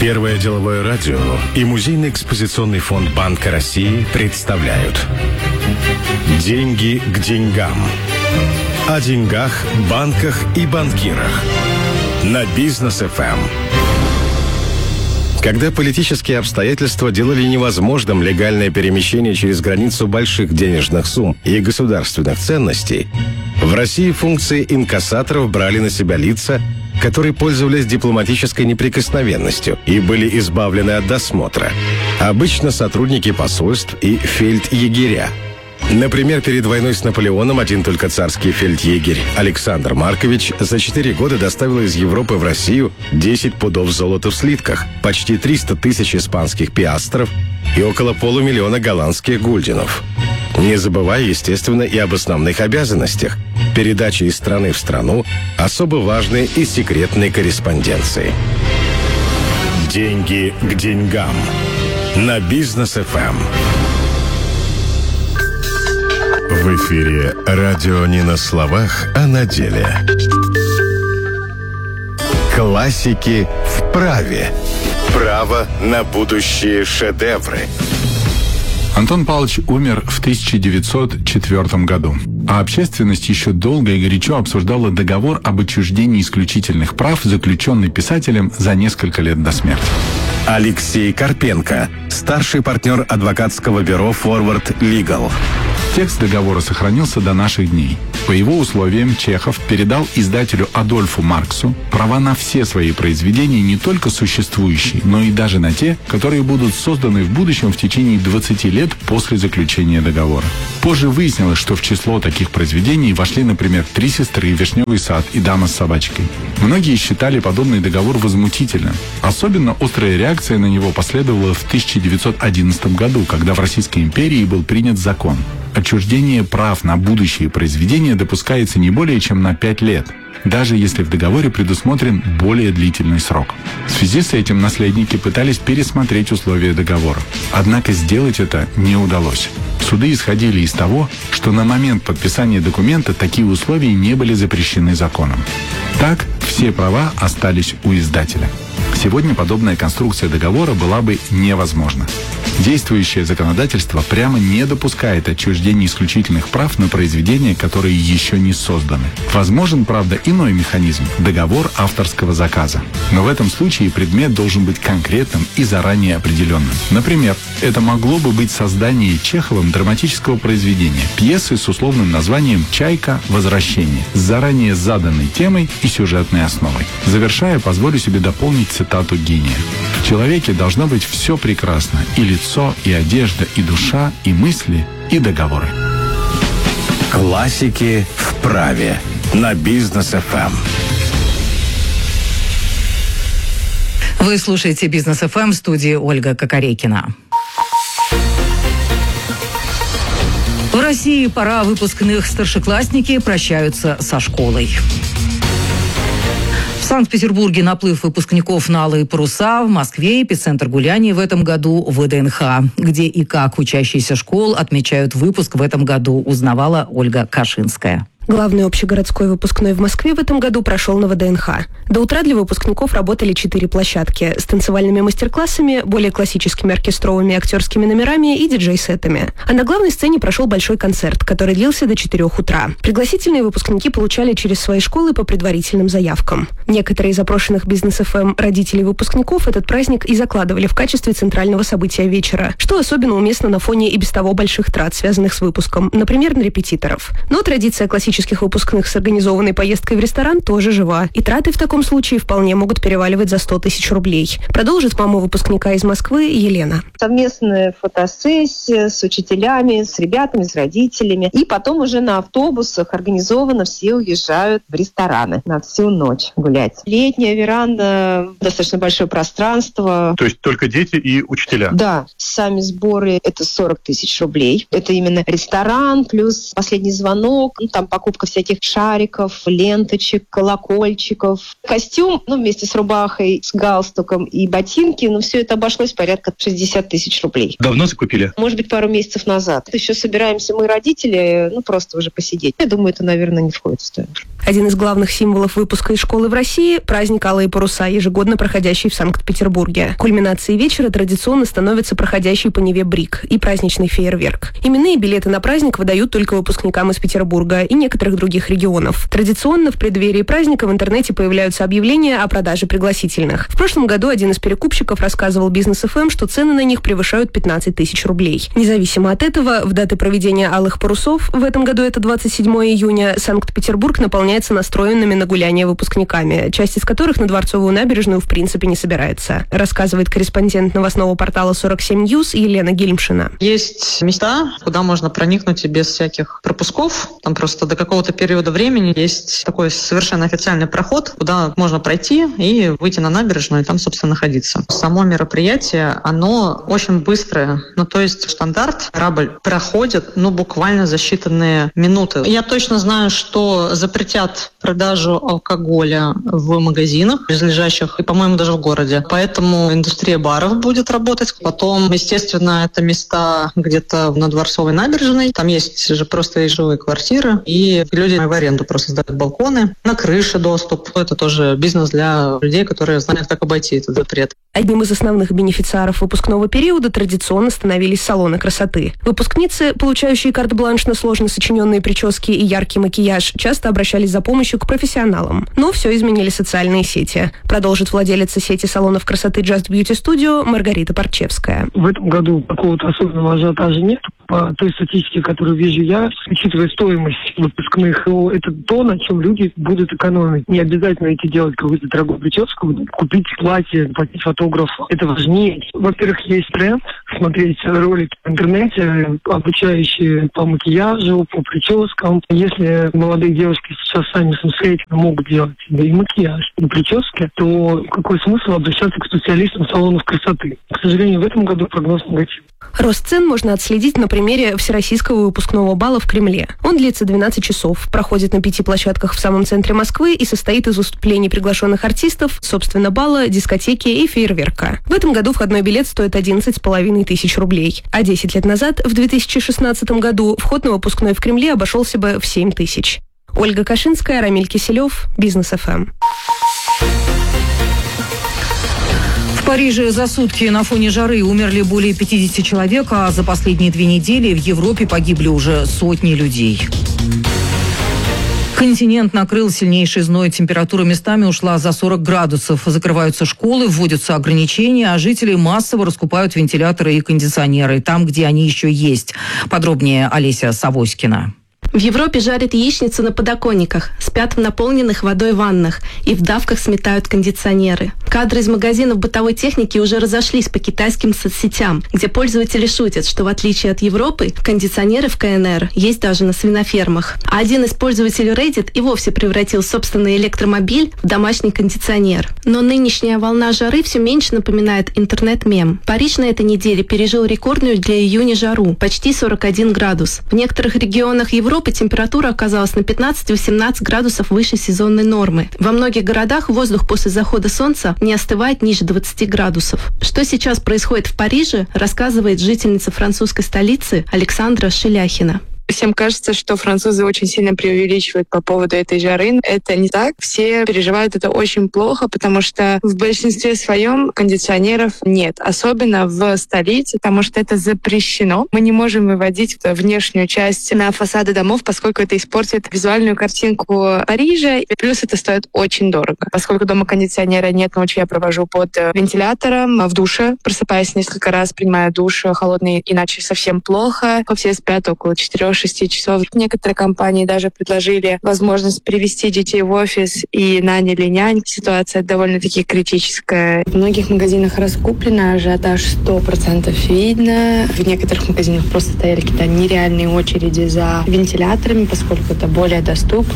Первое деловое радио и Музейный экспозиционный фонд Банка России представляют «Деньги к деньгам». О деньгах, банках и банкирах. На Бизнес эф эм. Когда политические обстоятельства делали невозможным легальное перемещение через границу больших денежных сумм и государственных ценностей, в России функции инкассаторов брали на себя лица, которые пользовались дипломатической неприкосновенностью и были избавлены от досмотра. Обычно сотрудники посольств и фельдъегеря. Например, перед войной с Наполеоном один только царский фельдъегерь Александр Маркович за четыре года доставил из Европы в Россию десять пудов золота в слитках, почти триста тысяч испанских пиастров и около полумиллиона голландских гульденов. Не забывая, естественно, и об основных обязанностях – передаче из страны в страну особо важной и секретной корреспонденции. Деньги к деньгам. На Бизнес эф эм. В эфире радио не на словах, а на деле. Классики в праве. Право на будущие шедевры. Антон Павлович умер в тысяча девятьсот четвёртом году, а общественность еще долго и горячо обсуждала договор об отчуждении исключительных прав, заключенный писателем за несколько лет до смерти. Алексей Карпенко, старший партнер адвокатского бюро «Форвард Лигал». Текст договора сохранился до наших дней. По его условиям Чехов передал издателю Адольфу Марксу права на все свои произведения, не только существующие, но и даже на те, которые будут созданы в будущем в течение двадцати лет после заключения договора. Позже выяснилось, что в число таких произведений вошли, например, «Три сестры», «Вишневый сад» и «Дама с собачкой». Многие считали подобный договор возмутительным. Особенно острая реакция на него последовала в тысяча девятьсот одиннадцатом году, когда в Российской империи был принят закон. Отчуждение прав на будущие произведения допускается не более чем на пять лет, даже если в договоре предусмотрен более длительный срок. В связи с этим наследники пытались пересмотреть условия договора. Однако сделать это не удалось. Суды исходили из того, что на момент подписания документа такие условия не были запрещены законом. Так, все права остались у издателя. Сегодня подобная конструкция договора была бы невозможна. Действующее законодательство прямо не допускает отчуждения исключительных прав на произведения, которые еще не созданы. Возможен, правда, иной механизм – договор авторского заказа. Но в этом случае предмет должен быть конкретным и заранее определенным. Например, это могло бы быть создание Чеховым драматического произведения, пьесы с условным названием «Чайка. Возвращение», с заранее заданной темой и сюжетной основой. Завершая, позволю себе дополнить цитату гения. В человеке должно быть все прекрасно – и лицо, и одежда, и душа, и мысли, и договоры. Классики в праве. На Бизнес эф эм. Вы слушаете Бизнес эф эм, в студии Ольга Кокорекина. В России пора выпускных старшеклассники прощаются со школой. В Санкт-Петербурге наплыв выпускников на алые паруса, в Москве эпицентр гуляний в этом году вэ дэ эн ха. Где и как учащиеся школ отмечают выпуск в этом году, узнавала Ольга Кашинская. Главный общегородской выпускной в Москве в этом году прошел на вэ дэ эн ха. До утра для выпускников работали четыре площадки с танцевальными мастер-классами, более классическими оркестровыми актерскими номерами и диджей-сетами. А на главной сцене прошел большой концерт, который длился до четырех утра. Пригласительные выпускники получали через свои школы по предварительным заявкам. Некоторые из опрошенных Бизнес эф эм родителей выпускников этот праздник и закладывали в качестве центрального события вечера, что особенно уместно на фоне и без того больших трат, связанных с выпуском, например, на репетиторов. Но традиция классических выпускных с организованной поездкой в ресторан тоже жива, и траты в таком случае вполне могут переваливать за сто тысяч рублей. Продолжит мама выпускника из Москвы Елена. Совместная фотосессия с учителями, с ребятами, с родителями. И потом уже на автобусах организованно все уезжают в рестораны на всю ночь гулять. Летняя веранда, достаточно большое пространство. То есть только дети и учителя? Да. Сами сборы – это сорок тысяч рублей. Это именно ресторан плюс последний звонок. Ну, там по покупка всяких шариков, ленточек, колокольчиков. Костюм, ну, вместе с рубахой, с галстуком и ботинки, ну, все это обошлось порядка шестьдесят тысяч рублей. Давно закупили? Может быть, пару месяцев назад. Еще собираемся мы, родители, ну, просто уже посидеть. Я думаю, это, наверное, не входит в стоимость. Один из главных символов выпуска из школы в России – праздник «Алые паруса», ежегодно проходящий в Санкт-Петербурге. Кульминацией вечера традиционно становится проходящий по Неве брик и праздничный фейерверк. Именные билеты на праздник выдают только выпускникам из Петербурга и некоторых других регионов. Традиционно в преддверии праздника в интернете появляются объявления о продаже пригласительных. В прошлом году один из перекупщиков рассказывал Бизнес эф эм, что цены на них превышают пятнадцать тысяч рублей. Независимо от этого, в даты проведения «Алых парусов», в этом году это двадцать седьмого июня, Санкт-Петербург наполняется настроенными на гуляние выпускниками, часть из которых на Дворцовую набережную в принципе не собирается, рассказывает корреспондент новостного портала сорок семь ньюс Елена Гильмшина. Есть места, куда можно проникнуть и без всяких пропусков. Там просто до какого-то периода времени есть такой совершенно официальный проход, куда можно пройти и выйти на набережную и там, собственно, находиться. Само мероприятие, оно очень быстрое. Ну, то есть стандарт, корабль проходит, ну, буквально за считанные минуты. Я точно знаю, что запретят продажу алкоголя в магазинах, близлежащих, и, по-моему, даже в городе. Поэтому индустрия баров будет работать. Потом, естественно, это места где-то на Дворцовой набережной. Там есть же просто и жилые квартиры, и люди в аренду просто сдают балконы. На крыше доступ. Это тоже бизнес для людей, которые знают, как обойти этот запрет. Одним из основных бенефициаров выпускного периода традиционно становились салоны красоты. Выпускницы, получающие карт-бланш на сложно сочиненные прически и яркий макияж, часто обращались за помощью к профессионалам. Но все изменили социальные сети. Продолжит владелица сети салонов красоты Just Beauty Studio Маргарита Парчевская. В этом году какого-то особенного ажиотажа нет. По той статистике, которую вижу я, учитывая стоимость выпускных, это то, на чем люди будут экономить. Не обязательно идти делать какую-то дорогую прическу, купить платье, платить фотографу. Это важнее. Во-первых, есть тренд смотреть ролики в интернете, обучающие по макияжу, по прическам. Если молодые девушки сейчас сами самостоятельно могут делать себе и макияж, и прически, то какой смысл обращаться к специалистам салонов красоты? К сожалению, в этом году прогноз негативный. Рост цен можно отследить на примере Всероссийского выпускного бала в Кремле. Он длится двенадцать часов, проходит на пяти площадках в самом центре Москвы и состоит из выступлений приглашенных артистов, собственно, бала, дискотеки и фейерверка. В этом году входной билет стоит одиннадцать с половиной тысяч рублей. А десять лет назад, в две тысячи шестнадцатом году, вход на выпускной в Кремле обошелся бы в семь тысяч. Ольга Кашинская, Рамиль Киселев, Бизнес эф эм. В Париже за сутки на фоне жары умерли более пятидесяти человек, а за последние две недели в Европе погибли уже сотни людей. Континент накрыл сильнейший зной. Температура местами ушла за сорок градусов. Закрываются школы, вводятся ограничения, а жители массово раскупают вентиляторы и кондиционеры там, где они еще есть. Подробнее Олеся Савоськина. В Европе жарят яичницу на подоконниках, спят в наполненных водой ваннах и в давках сметают кондиционеры. Кадры из магазинов бытовой техники уже разошлись по китайским соцсетям, где пользователи шутят, что в отличие от Европы, кондиционеры в ка эн эр есть даже на свинофермах. А один из пользователей Reddit и вовсе превратил собственный электромобиль в домашний кондиционер. Но нынешняя волна жары все меньше напоминает интернет-мем. Париж на этой неделе пережил рекордную для июня жару – почти сорок один градус. В некоторых регионах Европы температура оказалась на пятнадцать-восемнадцать градусов выше сезонной нормы. Во многих городах воздух после захода солнца не остывает ниже двадцати градусов. Что сейчас происходит в Париже, рассказывает жительница французской столицы Александра Шеляхина. Всем кажется, что французы очень сильно преувеличивают по поводу этой жары. Это не так. Все переживают это очень плохо, потому что в большинстве своем кондиционеров нет. Особенно в столице, потому что это запрещено. Мы не можем выводить внешнюю часть на фасады домов, поскольку это испортит визуальную картинку Парижа. И плюс это стоит очень дорого. Поскольку дома кондиционера нет, ночью я провожу под вентилятором в душе. Просыпаясь несколько раз, принимаю душ холодный, иначе совсем плохо. Все спят около четырех-шести часов. Некоторые компании даже предложили возможность привести детей в офис и наняли нянь. Ситуация довольно-таки критическая. В многих магазинах раскуплено, ажиотаж сто процентов видно. В некоторых магазинах просто стояли какие-то нереальные очереди за вентиляторами, поскольку это более доступно.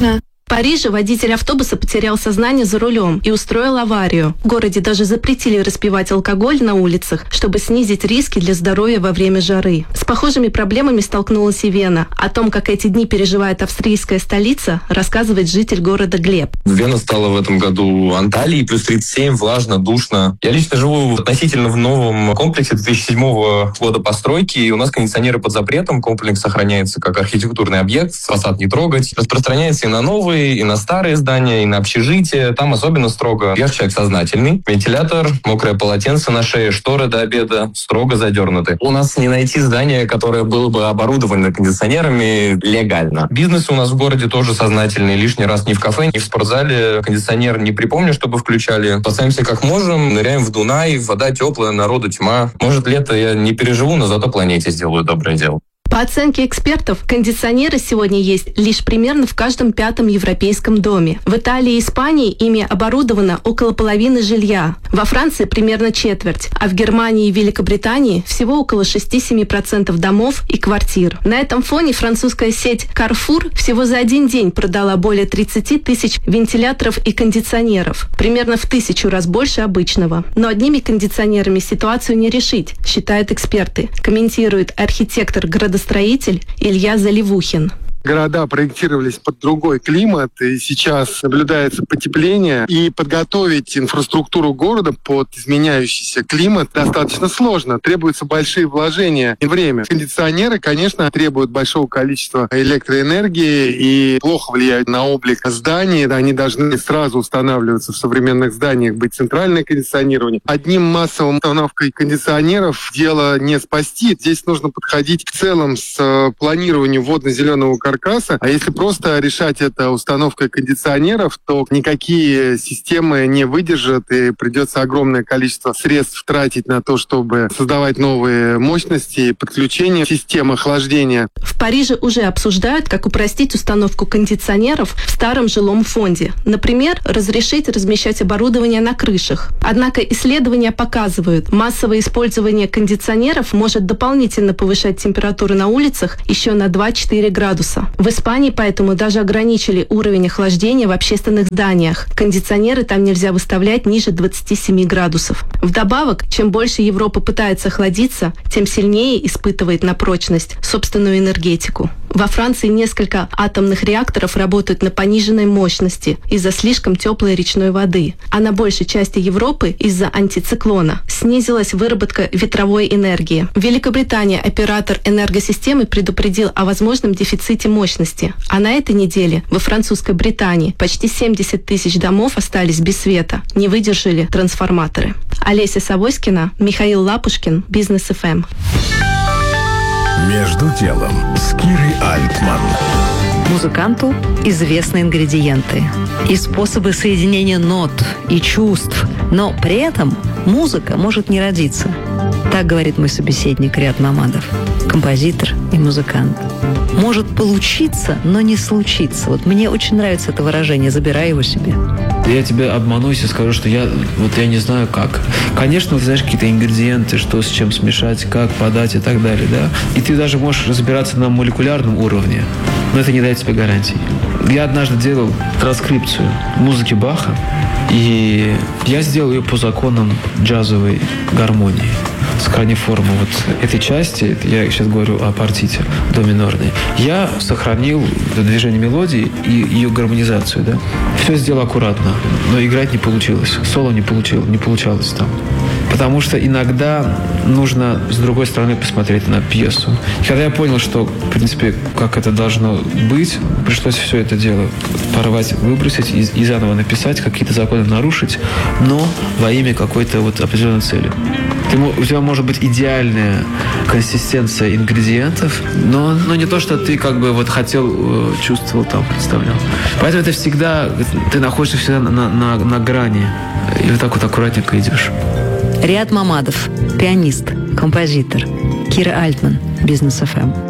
В Париже водитель автобуса потерял сознание за рулем и устроил аварию. В городе даже запретили распивать алкоголь на улицах, чтобы снизить риски для здоровья во время жары. С похожими проблемами столкнулась и Вена. О том, как эти дни переживает австрийская столица, рассказывает житель города Глеб. Вена стала в этом году Анталией, плюс тридцать семь, влажно, душно. Я лично живу относительно в новом комплексе две тысячи седьмого года постройки, и у нас кондиционеры под запретом. Комплекс сохраняется как архитектурный объект, фасад не трогать. Распространяется и на новые, и на старые здания, и на общежития. Там особенно строго. Я человек сознательный. Вентилятор, мокрое полотенце на шее, шторы до обеда строго задернуты. У нас не найти здание, которое было бы оборудовано кондиционерами легально. Бизнес у нас в городе тоже сознательный. Лишний раз ни в кафе, ни в спортзале кондиционер не припомню, чтобы включали. Спасаемся как можем, ныряем в Дунай, вода теплая, народу тьма. Может, лето я не переживу, но зато планете сделаю доброе дело. По оценке экспертов, кондиционеры сегодня есть лишь примерно в каждом пятом европейском доме. В Италии и Испании ими оборудовано около половины жилья. Во Франции примерно четверть, а в Германии и Великобритании всего около шесть-семь процентов домов и квартир. На этом фоне французская сеть Carrefour всего за один день продала более тридцать тысяч вентиляторов и кондиционеров. Примерно в тысячу раз больше обычного. Но одними кондиционерами ситуацию не решить, считают эксперты, комментирует архитектор градостроитель Илья Заливухин. Города проектировались под другой климат, и сейчас наблюдается потепление. И подготовить инфраструктуру города под изменяющийся климат достаточно сложно. Требуются большие вложения и время. Кондиционеры, конечно, требуют большого количества электроэнергии и плохо влияют на облик зданий. Они должны сразу устанавливаться в современных зданиях, быть центральное кондиционирование. Одним массовым установкой кондиционеров дело не спасти. Здесь нужно подходить в целом с планированием водно-зеленого каркаса. А если просто решать это установкой кондиционеров, то никакие системы не выдержат, и придется огромное количество средств тратить на то, чтобы создавать новые мощности и подключение системы охлаждения. В Париже уже обсуждают, как упростить установку кондиционеров в старом жилом фонде. Например, разрешить размещать оборудование на крышах. Однако исследования показывают, массовое использование кондиционеров может дополнительно повышать температуру на улицах еще на два-четыре градуса. В Испании поэтому даже ограничили уровень охлаждения в общественных зданиях. Кондиционеры там нельзя выставлять ниже двадцати семи градусов. Вдобавок, чем больше Европа пытается охладиться, тем сильнее испытывает на прочность собственную энергетику. Во Франции несколько атомных реакторов работают на пониженной мощности из-за слишком теплой речной воды. А на большей части Европы из-за антициклона снизилась выработка ветровой энергии. В Великобритании оператор энергосистемы предупредил о возможном дефиците мощности. А на этой неделе во французской Британии почти семьдесят тысяч домов остались без света, не выдержали трансформаторы. Олеся Савоськина, Михаил Лапушкин, Бизнес эф эм. Между делом с Кирой Альтман. Музыканту известны ингредиенты и способы соединения нот и чувств, но при этом музыка может не родиться. Так говорит мой собеседник Риат Мамадов, композитор и музыкант. Может получиться, но не случиться. Вот мне очень нравится это выражение, забирай его себе. Я тебя обманусь и скажу, что я вот я не знаю как. Конечно, ты знаешь какие-то ингредиенты, что с чем смешать, как подать и так далее, да. И ты даже можешь разбираться на молекулярном уровне, но это не дает тебе гарантий. Я однажды делал транскрипцию музыки Баха, и я сделал ее по законам джазовой гармонии. Сохрани форму вот этой части, я сейчас говорю о партите до минорной, я сохранил движение мелодии и ее гармонизацию, да. Все сделал аккуратно, но играть не получилось, соло не получилось, не получалось там. Потому что иногда нужно с другой стороны посмотреть на пьесу. И когда я понял, что, в принципе, как это должно быть, пришлось все это дело порвать, выбросить и, и заново написать, какие-то законы нарушить, но во имя какой-то вот определенной цели. Ты, у тебя может быть идеальная консистенция ингредиентов, но, но не то, что ты как бы вот хотел, чувствовал там, представлял. Поэтому это всегда, ты находишься всегда на, на, на грани. И вот так вот аккуратненько идешь. Риат Мамадов, пианист, композитор. Кира Альтман, Бизнес эф эм.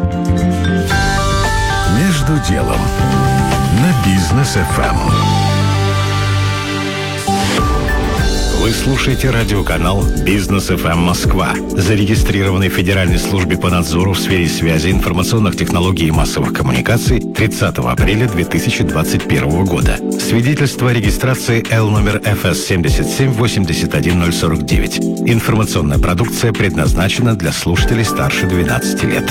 Между делом на Бизнес эф эм. Вы слушаете радиоканал «Бизнес эф эм Москва», зарегистрированный в Федеральной службе по надзору в сфере связи, информационных технологий и массовых коммуникаций тридцатого апреля две тысячи двадцать первого года. Свидетельство о регистрации Л номер эф эс семьдесят семь восемьдесят один ноль сорок девять. Информационная продукция предназначена для слушателей старше двенадцати лет.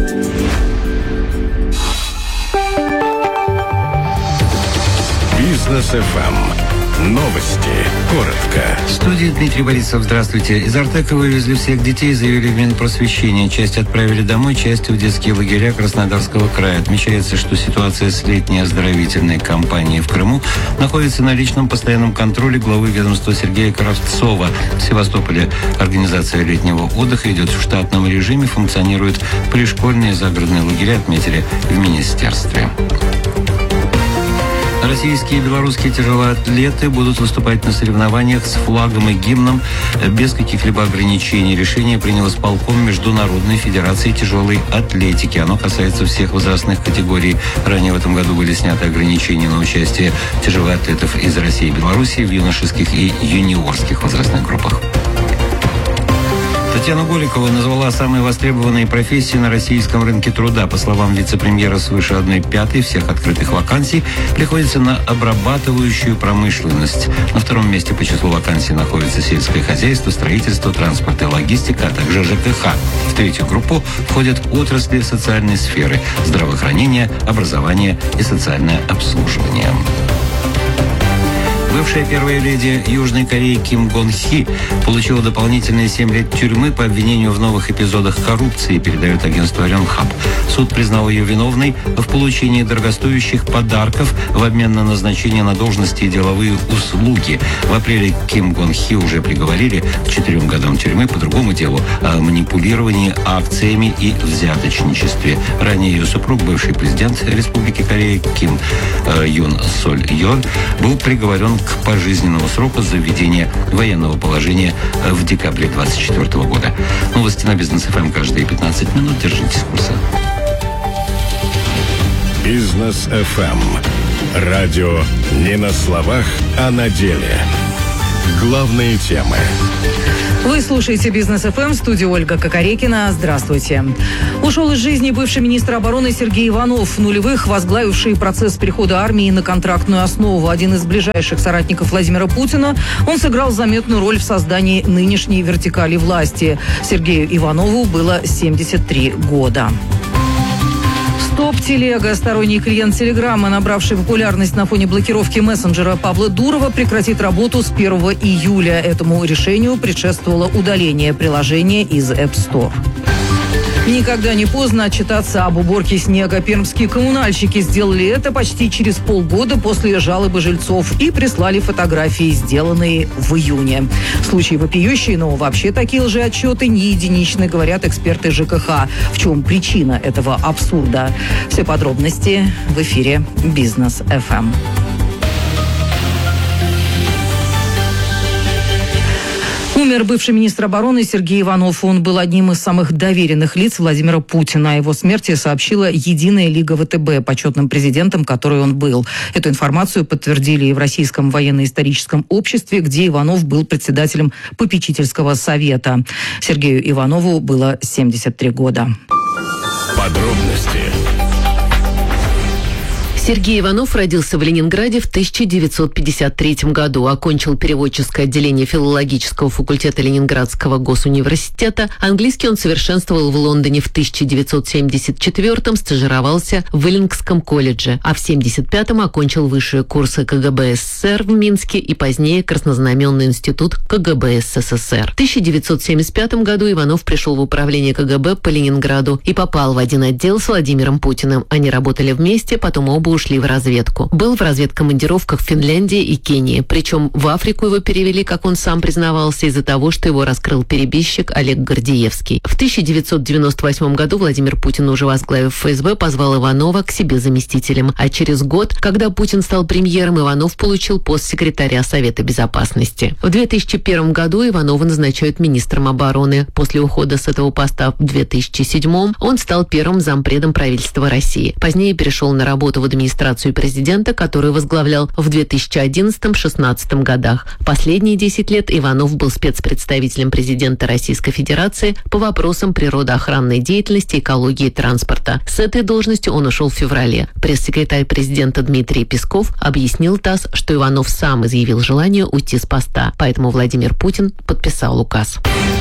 Бизнес эф эм. Новости. Коротко. В студии Дмитрий Борисов. Здравствуйте. Из Артека вывезли всех детей, заявили в Минпросвещении. Часть отправили домой, часть в детские лагеря Краснодарского края. Отмечается, что ситуация с летней оздоровительной кампанией в Крыму находится на личном постоянном контроле главы ведомства Сергея Кравцова. В Севастополе организация летнего отдыха идет в штатном режиме, функционируют пришкольные загородные лагеря, отметили в министерстве. Российские и белорусские тяжелоатлеты будут выступать на соревнованиях с флагом и гимном без каких-либо ограничений. Решение принял исполком Международной федерации тяжелой атлетики. Оно касается всех возрастных категорий. Ранее в этом году были сняты ограничения на участие тяжелоатлетов из России и Беларуси в юношеских и юниорских возрастных группах. Татьяна Голикова назвала самые востребованные профессии на российском рынке труда. По словам вице-премьера, свыше одной пятой всех открытых вакансий приходится на обрабатывающую промышленность. На втором месте по числу вакансий находится сельское хозяйство, строительство, транспорт и логистика, а также ЖКХ. В третью группу входят отрасли социальной сферы – здравоохранение, образование и социальное обслуживание. Бывшая первая леди Южной Кореи Ким Гон Хи получила дополнительные семь лет тюрьмы по обвинению в новых эпизодах коррупции, передает агентство Рёнхап. Суд признал ее виновной в получении дорогостоящих подарков в обмен на назначение на должности и деловые услуги. В апреле Ким Гон Хи уже приговорили к четырем годам тюрьмы по другому делу о манипулировании акциями и взяточничестве. Ранее ее супруг, бывший президент Республики Корея Ким э, Юн Соль Йон, был приговорен к пожизненному сроку за введение военного положения в декабре двадцать четвёртого года. Новости на Бизнес эф эм каждые пятнадцать минут. Держитесь курса. Бизнес эф эм. Радио не на словах, а на деле. Главные темы. Вы слушаете «Бизнес эф эм», в студии Ольга Кокорекина. Здравствуйте. Ушел из жизни бывший министр обороны Сергей Иванов, в нулевых возглавивший процесс перехода армии на контрактную основу. Один из ближайших соратников Владимира Путина, он сыграл заметную роль в создании нынешней вертикали власти. Сергею Иванову было семьдесят три года. Стоп-телега, сторонний клиент Телеграма, набравший популярность на фоне блокировки мессенджера Павла Дурова, прекратит работу с первого июля. Этому решению предшествовало удаление приложения из App Store. Никогда не поздно отчитаться об уборке снега. Пермские коммунальщики сделали это почти через полгода после жалобы жильцов и прислали фотографии, сделанные в июне. Случаи вопиющие, но вообще такие лжеотчеты не единичны, говорят эксперты ЖКХ. В чем причина этого абсурда? Все подробности в эфире «Бизнес эф эм». Умер бывший министр обороны Сергей Иванов. Он был одним из самых доверенных лиц Владимира Путина. О его смерти сообщила Единая Лига ВТБ, почетным президентом которой он был. Эту информацию подтвердили и в Российском военно-историческом обществе, где Иванов был председателем попечительского совета. Сергею Иванову было семьдесят три года. Подробности. Сергей Иванов родился в Ленинграде в тысяча девятьсот пятьдесят третьем году, окончил переводческое отделение филологического факультета Ленинградского госуниверситета. Английский он совершенствовал в Лондоне в тысяча девятьсот семьдесят четвёртом, стажировался в Эллингском колледже, а в семьдесят пятом окончил высшие курсы ка гэ бэ эс эс эр в Минске и позднее Краснознаменный институт ка гэ бэ эс эс эс эр. В тысяча девятьсот семьдесят пятом году Иванов пришел в управление ка гэ бэ по Ленинграду и попал в один отдел с Владимиром Путиным. Они работали вместе, потом оба ушли в разведку. Был в разведкомандировках в Финляндии и Кении. Причем в Африку его перевели, как он сам признавался, из-за того, что его раскрыл перебежчик Олег Гордеевский. В тысяча девятьсот девяносто восьмом году Владимир Путин, уже возглавив эф эс бэ, позвал Иванова к себе заместителем. А через год, когда Путин стал премьером, Иванов получил пост секретаря Совета Безопасности. В две тысячи первом году Иванова назначают министром обороны. После ухода с этого поста в две тысячи седьмом он стал первым зампредом правительства России. Позднее перешел на работу в администрацию администрацию президента, которую возглавлял в две тысячи одиннадцатом-шестнадцатом годах. Последние десять лет Иванов был спецпредставителем президента Российской Федерации по вопросам природоохранной деятельности, экологии и транспорта. С этой должностью он ушел в феврале. Пресс-секретарь президента Дмитрий Песков объяснил ТАСС, что Иванов сам изъявил желание уйти с поста, поэтому Владимир Путин подписал указ.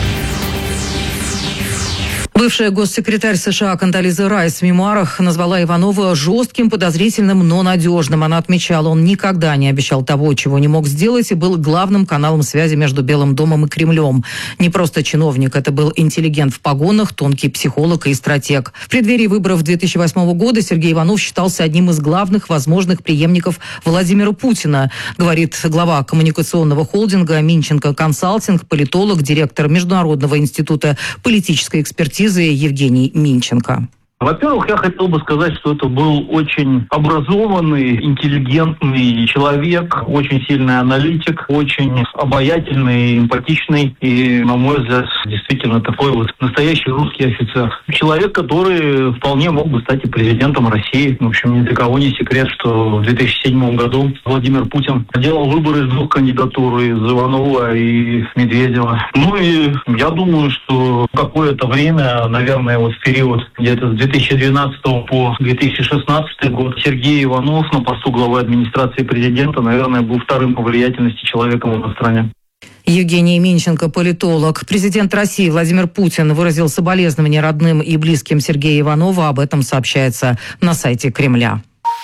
Бывшая госсекретарь США Кондолиза Райс в мемуарах назвала Иванова жестким, подозрительным, но надежным. Она отмечала, он никогда не обещал того, чего не мог сделать, и был главным каналом связи между Белым домом и Кремлем. Не просто чиновник, это был интеллигент в погонах, тонкий психолог и стратег. В преддверии выборов две тысячи восьмого года Сергей Иванов считался одним из главных возможных преемников Владимира Путина, говорит глава коммуникационного холдинга Минченко Консалтинг, политолог, директор Международного института политической экспертизы Евгений Минченко. Во-первых, я хотел бы сказать, что это был очень образованный, интеллигентный человек, очень сильный аналитик, очень обаятельный, эмпатичный и, на мой взгляд, действительно такой вот настоящий русский офицер. Человек, который вполне мог бы стать и президентом России. В общем, ни для кого не секрет, что в две тысячи седьмом году Владимир Путин делал выборы из двух кандидатур, из Иванова и Медведева. Ну и я думаю, что какое-то время, наверное, вот в период где-то с две тысячи двенадцатого по две тысячи шестнадцатый год Сергей Иванов на посту главы администрации президента, наверное, был вторым по влиятельности человеком в стране. Евгений Минченко, политолог. Президент России Владимир Путин выразил соболезнования родным и близким Сергея Иванова. Об этом сообщается на сайте Кремля.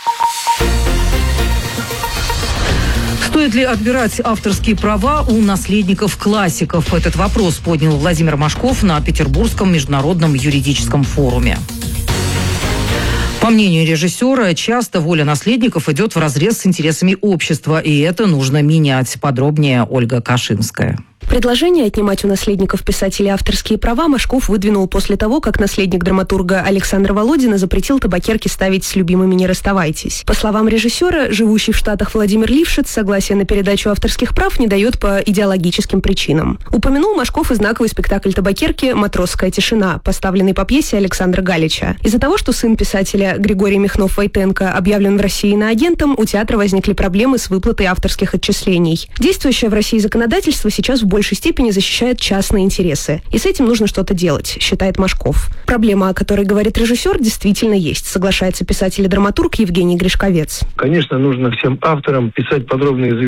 Стоит ли отбирать авторские права у наследников классиков? Этот вопрос поднял Владимир Машков на Петербургском международном юридическом форуме. По мнению режиссера, часто воля наследников идет вразрез с интересами общества, и это нужно менять. Подробнее Ольга Кашинская. Предложение отнимать у наследников писателей авторские права Машков выдвинул после того, как наследник драматурга Александра Володина запретил табакерки ставить «С любимыми не расставайтесь». По словам режиссера, живущий в Штатах Владимир Лившиц согласия на передачу авторских прав не дает по идеологическим причинам. Упомянул Машков и знаковый спектакль табакерки «Матросская тишина», поставленный по пьесе Александра Галича. Из-за того, что сын писателя Григорий Михнов-Войтенко объявлен в России иноагентом, у театра возникли проблемы с выплатой авторских отчислений. Действующее в России законодательство сейчас в большей степени защищает частные интересы. И с этим нужно что-то делать, считает Машков. Проблема, о которой говорит режиссер, действительно есть, соглашается писатель и драматург Евгений Гришковец. Конечно, нужно всем авторам писать подробные